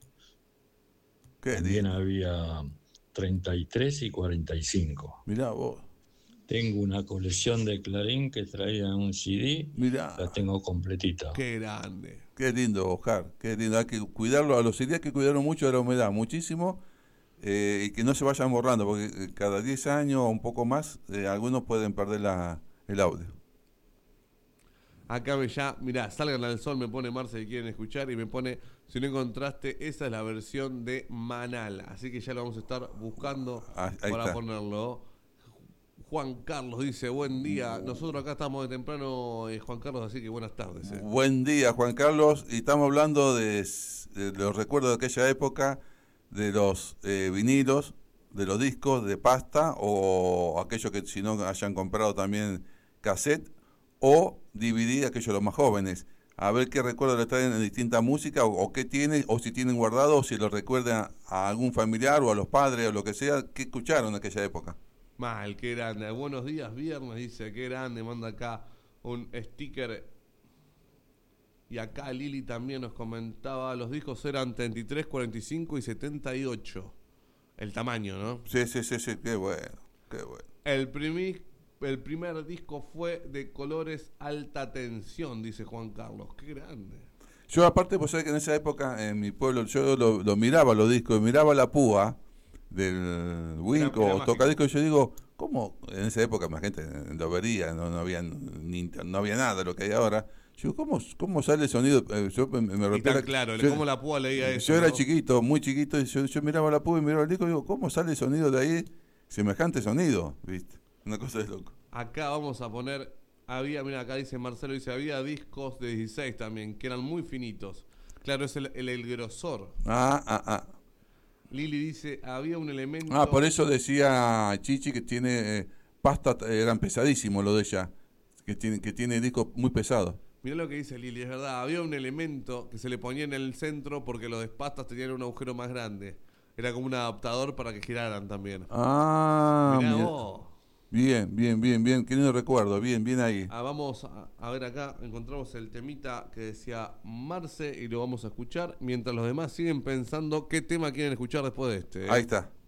Speaker 2: Qué
Speaker 4: También
Speaker 2: lindo.
Speaker 4: había treinta y tres y cuarenta y cinco.
Speaker 2: Mirá vos.
Speaker 4: Tengo una colección de Clarín que traía un C D,
Speaker 2: Mirá.
Speaker 4: la tengo completita.
Speaker 1: Qué grande.
Speaker 2: Qué lindo, Oscar. Qué lindo. Hay que cuidarlo. A los C D hay que cuidarlo mucho de la humedad, muchísimo. Eh, y que no se vayan borrando, porque eh, cada diez años o un poco más, eh, algunos pueden perder la, el audio.
Speaker 1: Acá me ya, mirá, salgan al sol, me pone Marce que quieren escuchar y me pone, si no encontraste, esa es la versión de Manal. Así que ya lo vamos a estar buscando
Speaker 2: Ah, ahí
Speaker 1: para
Speaker 2: está.
Speaker 1: ponerlo. Juan Carlos dice, buen día. Nosotros acá estamos de temprano, eh, Juan Carlos, así que buenas tardes. eh.
Speaker 2: Buen día, Juan Carlos. Y estamos hablando de, s- de los recuerdos de aquella época, de los eh, vinilos, de los discos de pasta, o aquellos que si no hayan comprado también cassette, o D V D, aquellos los más jóvenes. A ver qué recuerdos le traen en distinta música, o, o qué tienen, o si tienen guardado, o si lo recuerdan a algún familiar, o a los padres, o lo que sea, que escucharon en aquella época.
Speaker 1: Mal, qué grande. Buenos días, viernes, dice, qué grande. Manda acá un sticker. Y acá Lili también nos comentaba, los discos eran treinta y tres, cuarenta y cinco y setenta y ocho. El tamaño, ¿no?
Speaker 2: Sí, sí, sí, sí, qué bueno, qué bueno.
Speaker 1: El primer, el primer disco fue de colores alta tensión, dice Juan Carlos. Qué grande.
Speaker 2: Yo aparte, pues sabés que en esa época, en mi pueblo, yo lo, lo miraba los discos, miraba la púa del Winco
Speaker 1: Era- era
Speaker 2: o
Speaker 1: mágico.
Speaker 2: tocadiscos, y yo digo, ¿cómo? En esa época más gente lo vería, no, no había ni inter- no había nada de lo que hay ahora. Yo digo, ¿cómo, cómo sale el sonido? Eh, Yo me, me
Speaker 1: Y
Speaker 2: refiero
Speaker 1: tan
Speaker 2: a-
Speaker 1: claro,
Speaker 2: yo,
Speaker 1: cómo la púa leía eso.
Speaker 2: yo era
Speaker 1: ¿no?
Speaker 2: chiquito, muy chiquito, y yo, yo miraba la púa y miraba el disco y digo, ¿cómo sale el sonido de ahí? Semejante sonido, ¿viste? Una cosa de loco.
Speaker 1: Acá vamos a poner, había, mira, acá dice Marcelo, dice, había discos de dieciséis también, que eran muy finitos. Claro, es el, el, el grosor.
Speaker 2: Ah, ah, ah.
Speaker 1: Lili dice, había un elemento...
Speaker 2: Ah, por eso decía Chichi que tiene eh, pasta, eh, eran pesadísimos lo de ella, que tiene, que tiene discos muy pesados.
Speaker 1: Mirá lo que dice Lili, es verdad, había un elemento que se le ponía en el centro porque los despastas tenían un agujero más grande. Era como un adaptador para que giraran también.
Speaker 2: Ah,
Speaker 1: Mirá
Speaker 2: mira.
Speaker 1: vos.
Speaker 2: Bien, bien, bien, bien, qué lindo recuerdo, bien, bien ahí.
Speaker 1: Ah, vamos a, a ver acá, encontramos el temita que decía Marce y lo vamos a escuchar, mientras los demás siguen pensando qué tema quieren escuchar después de este. ¿eh?
Speaker 2: Ahí está.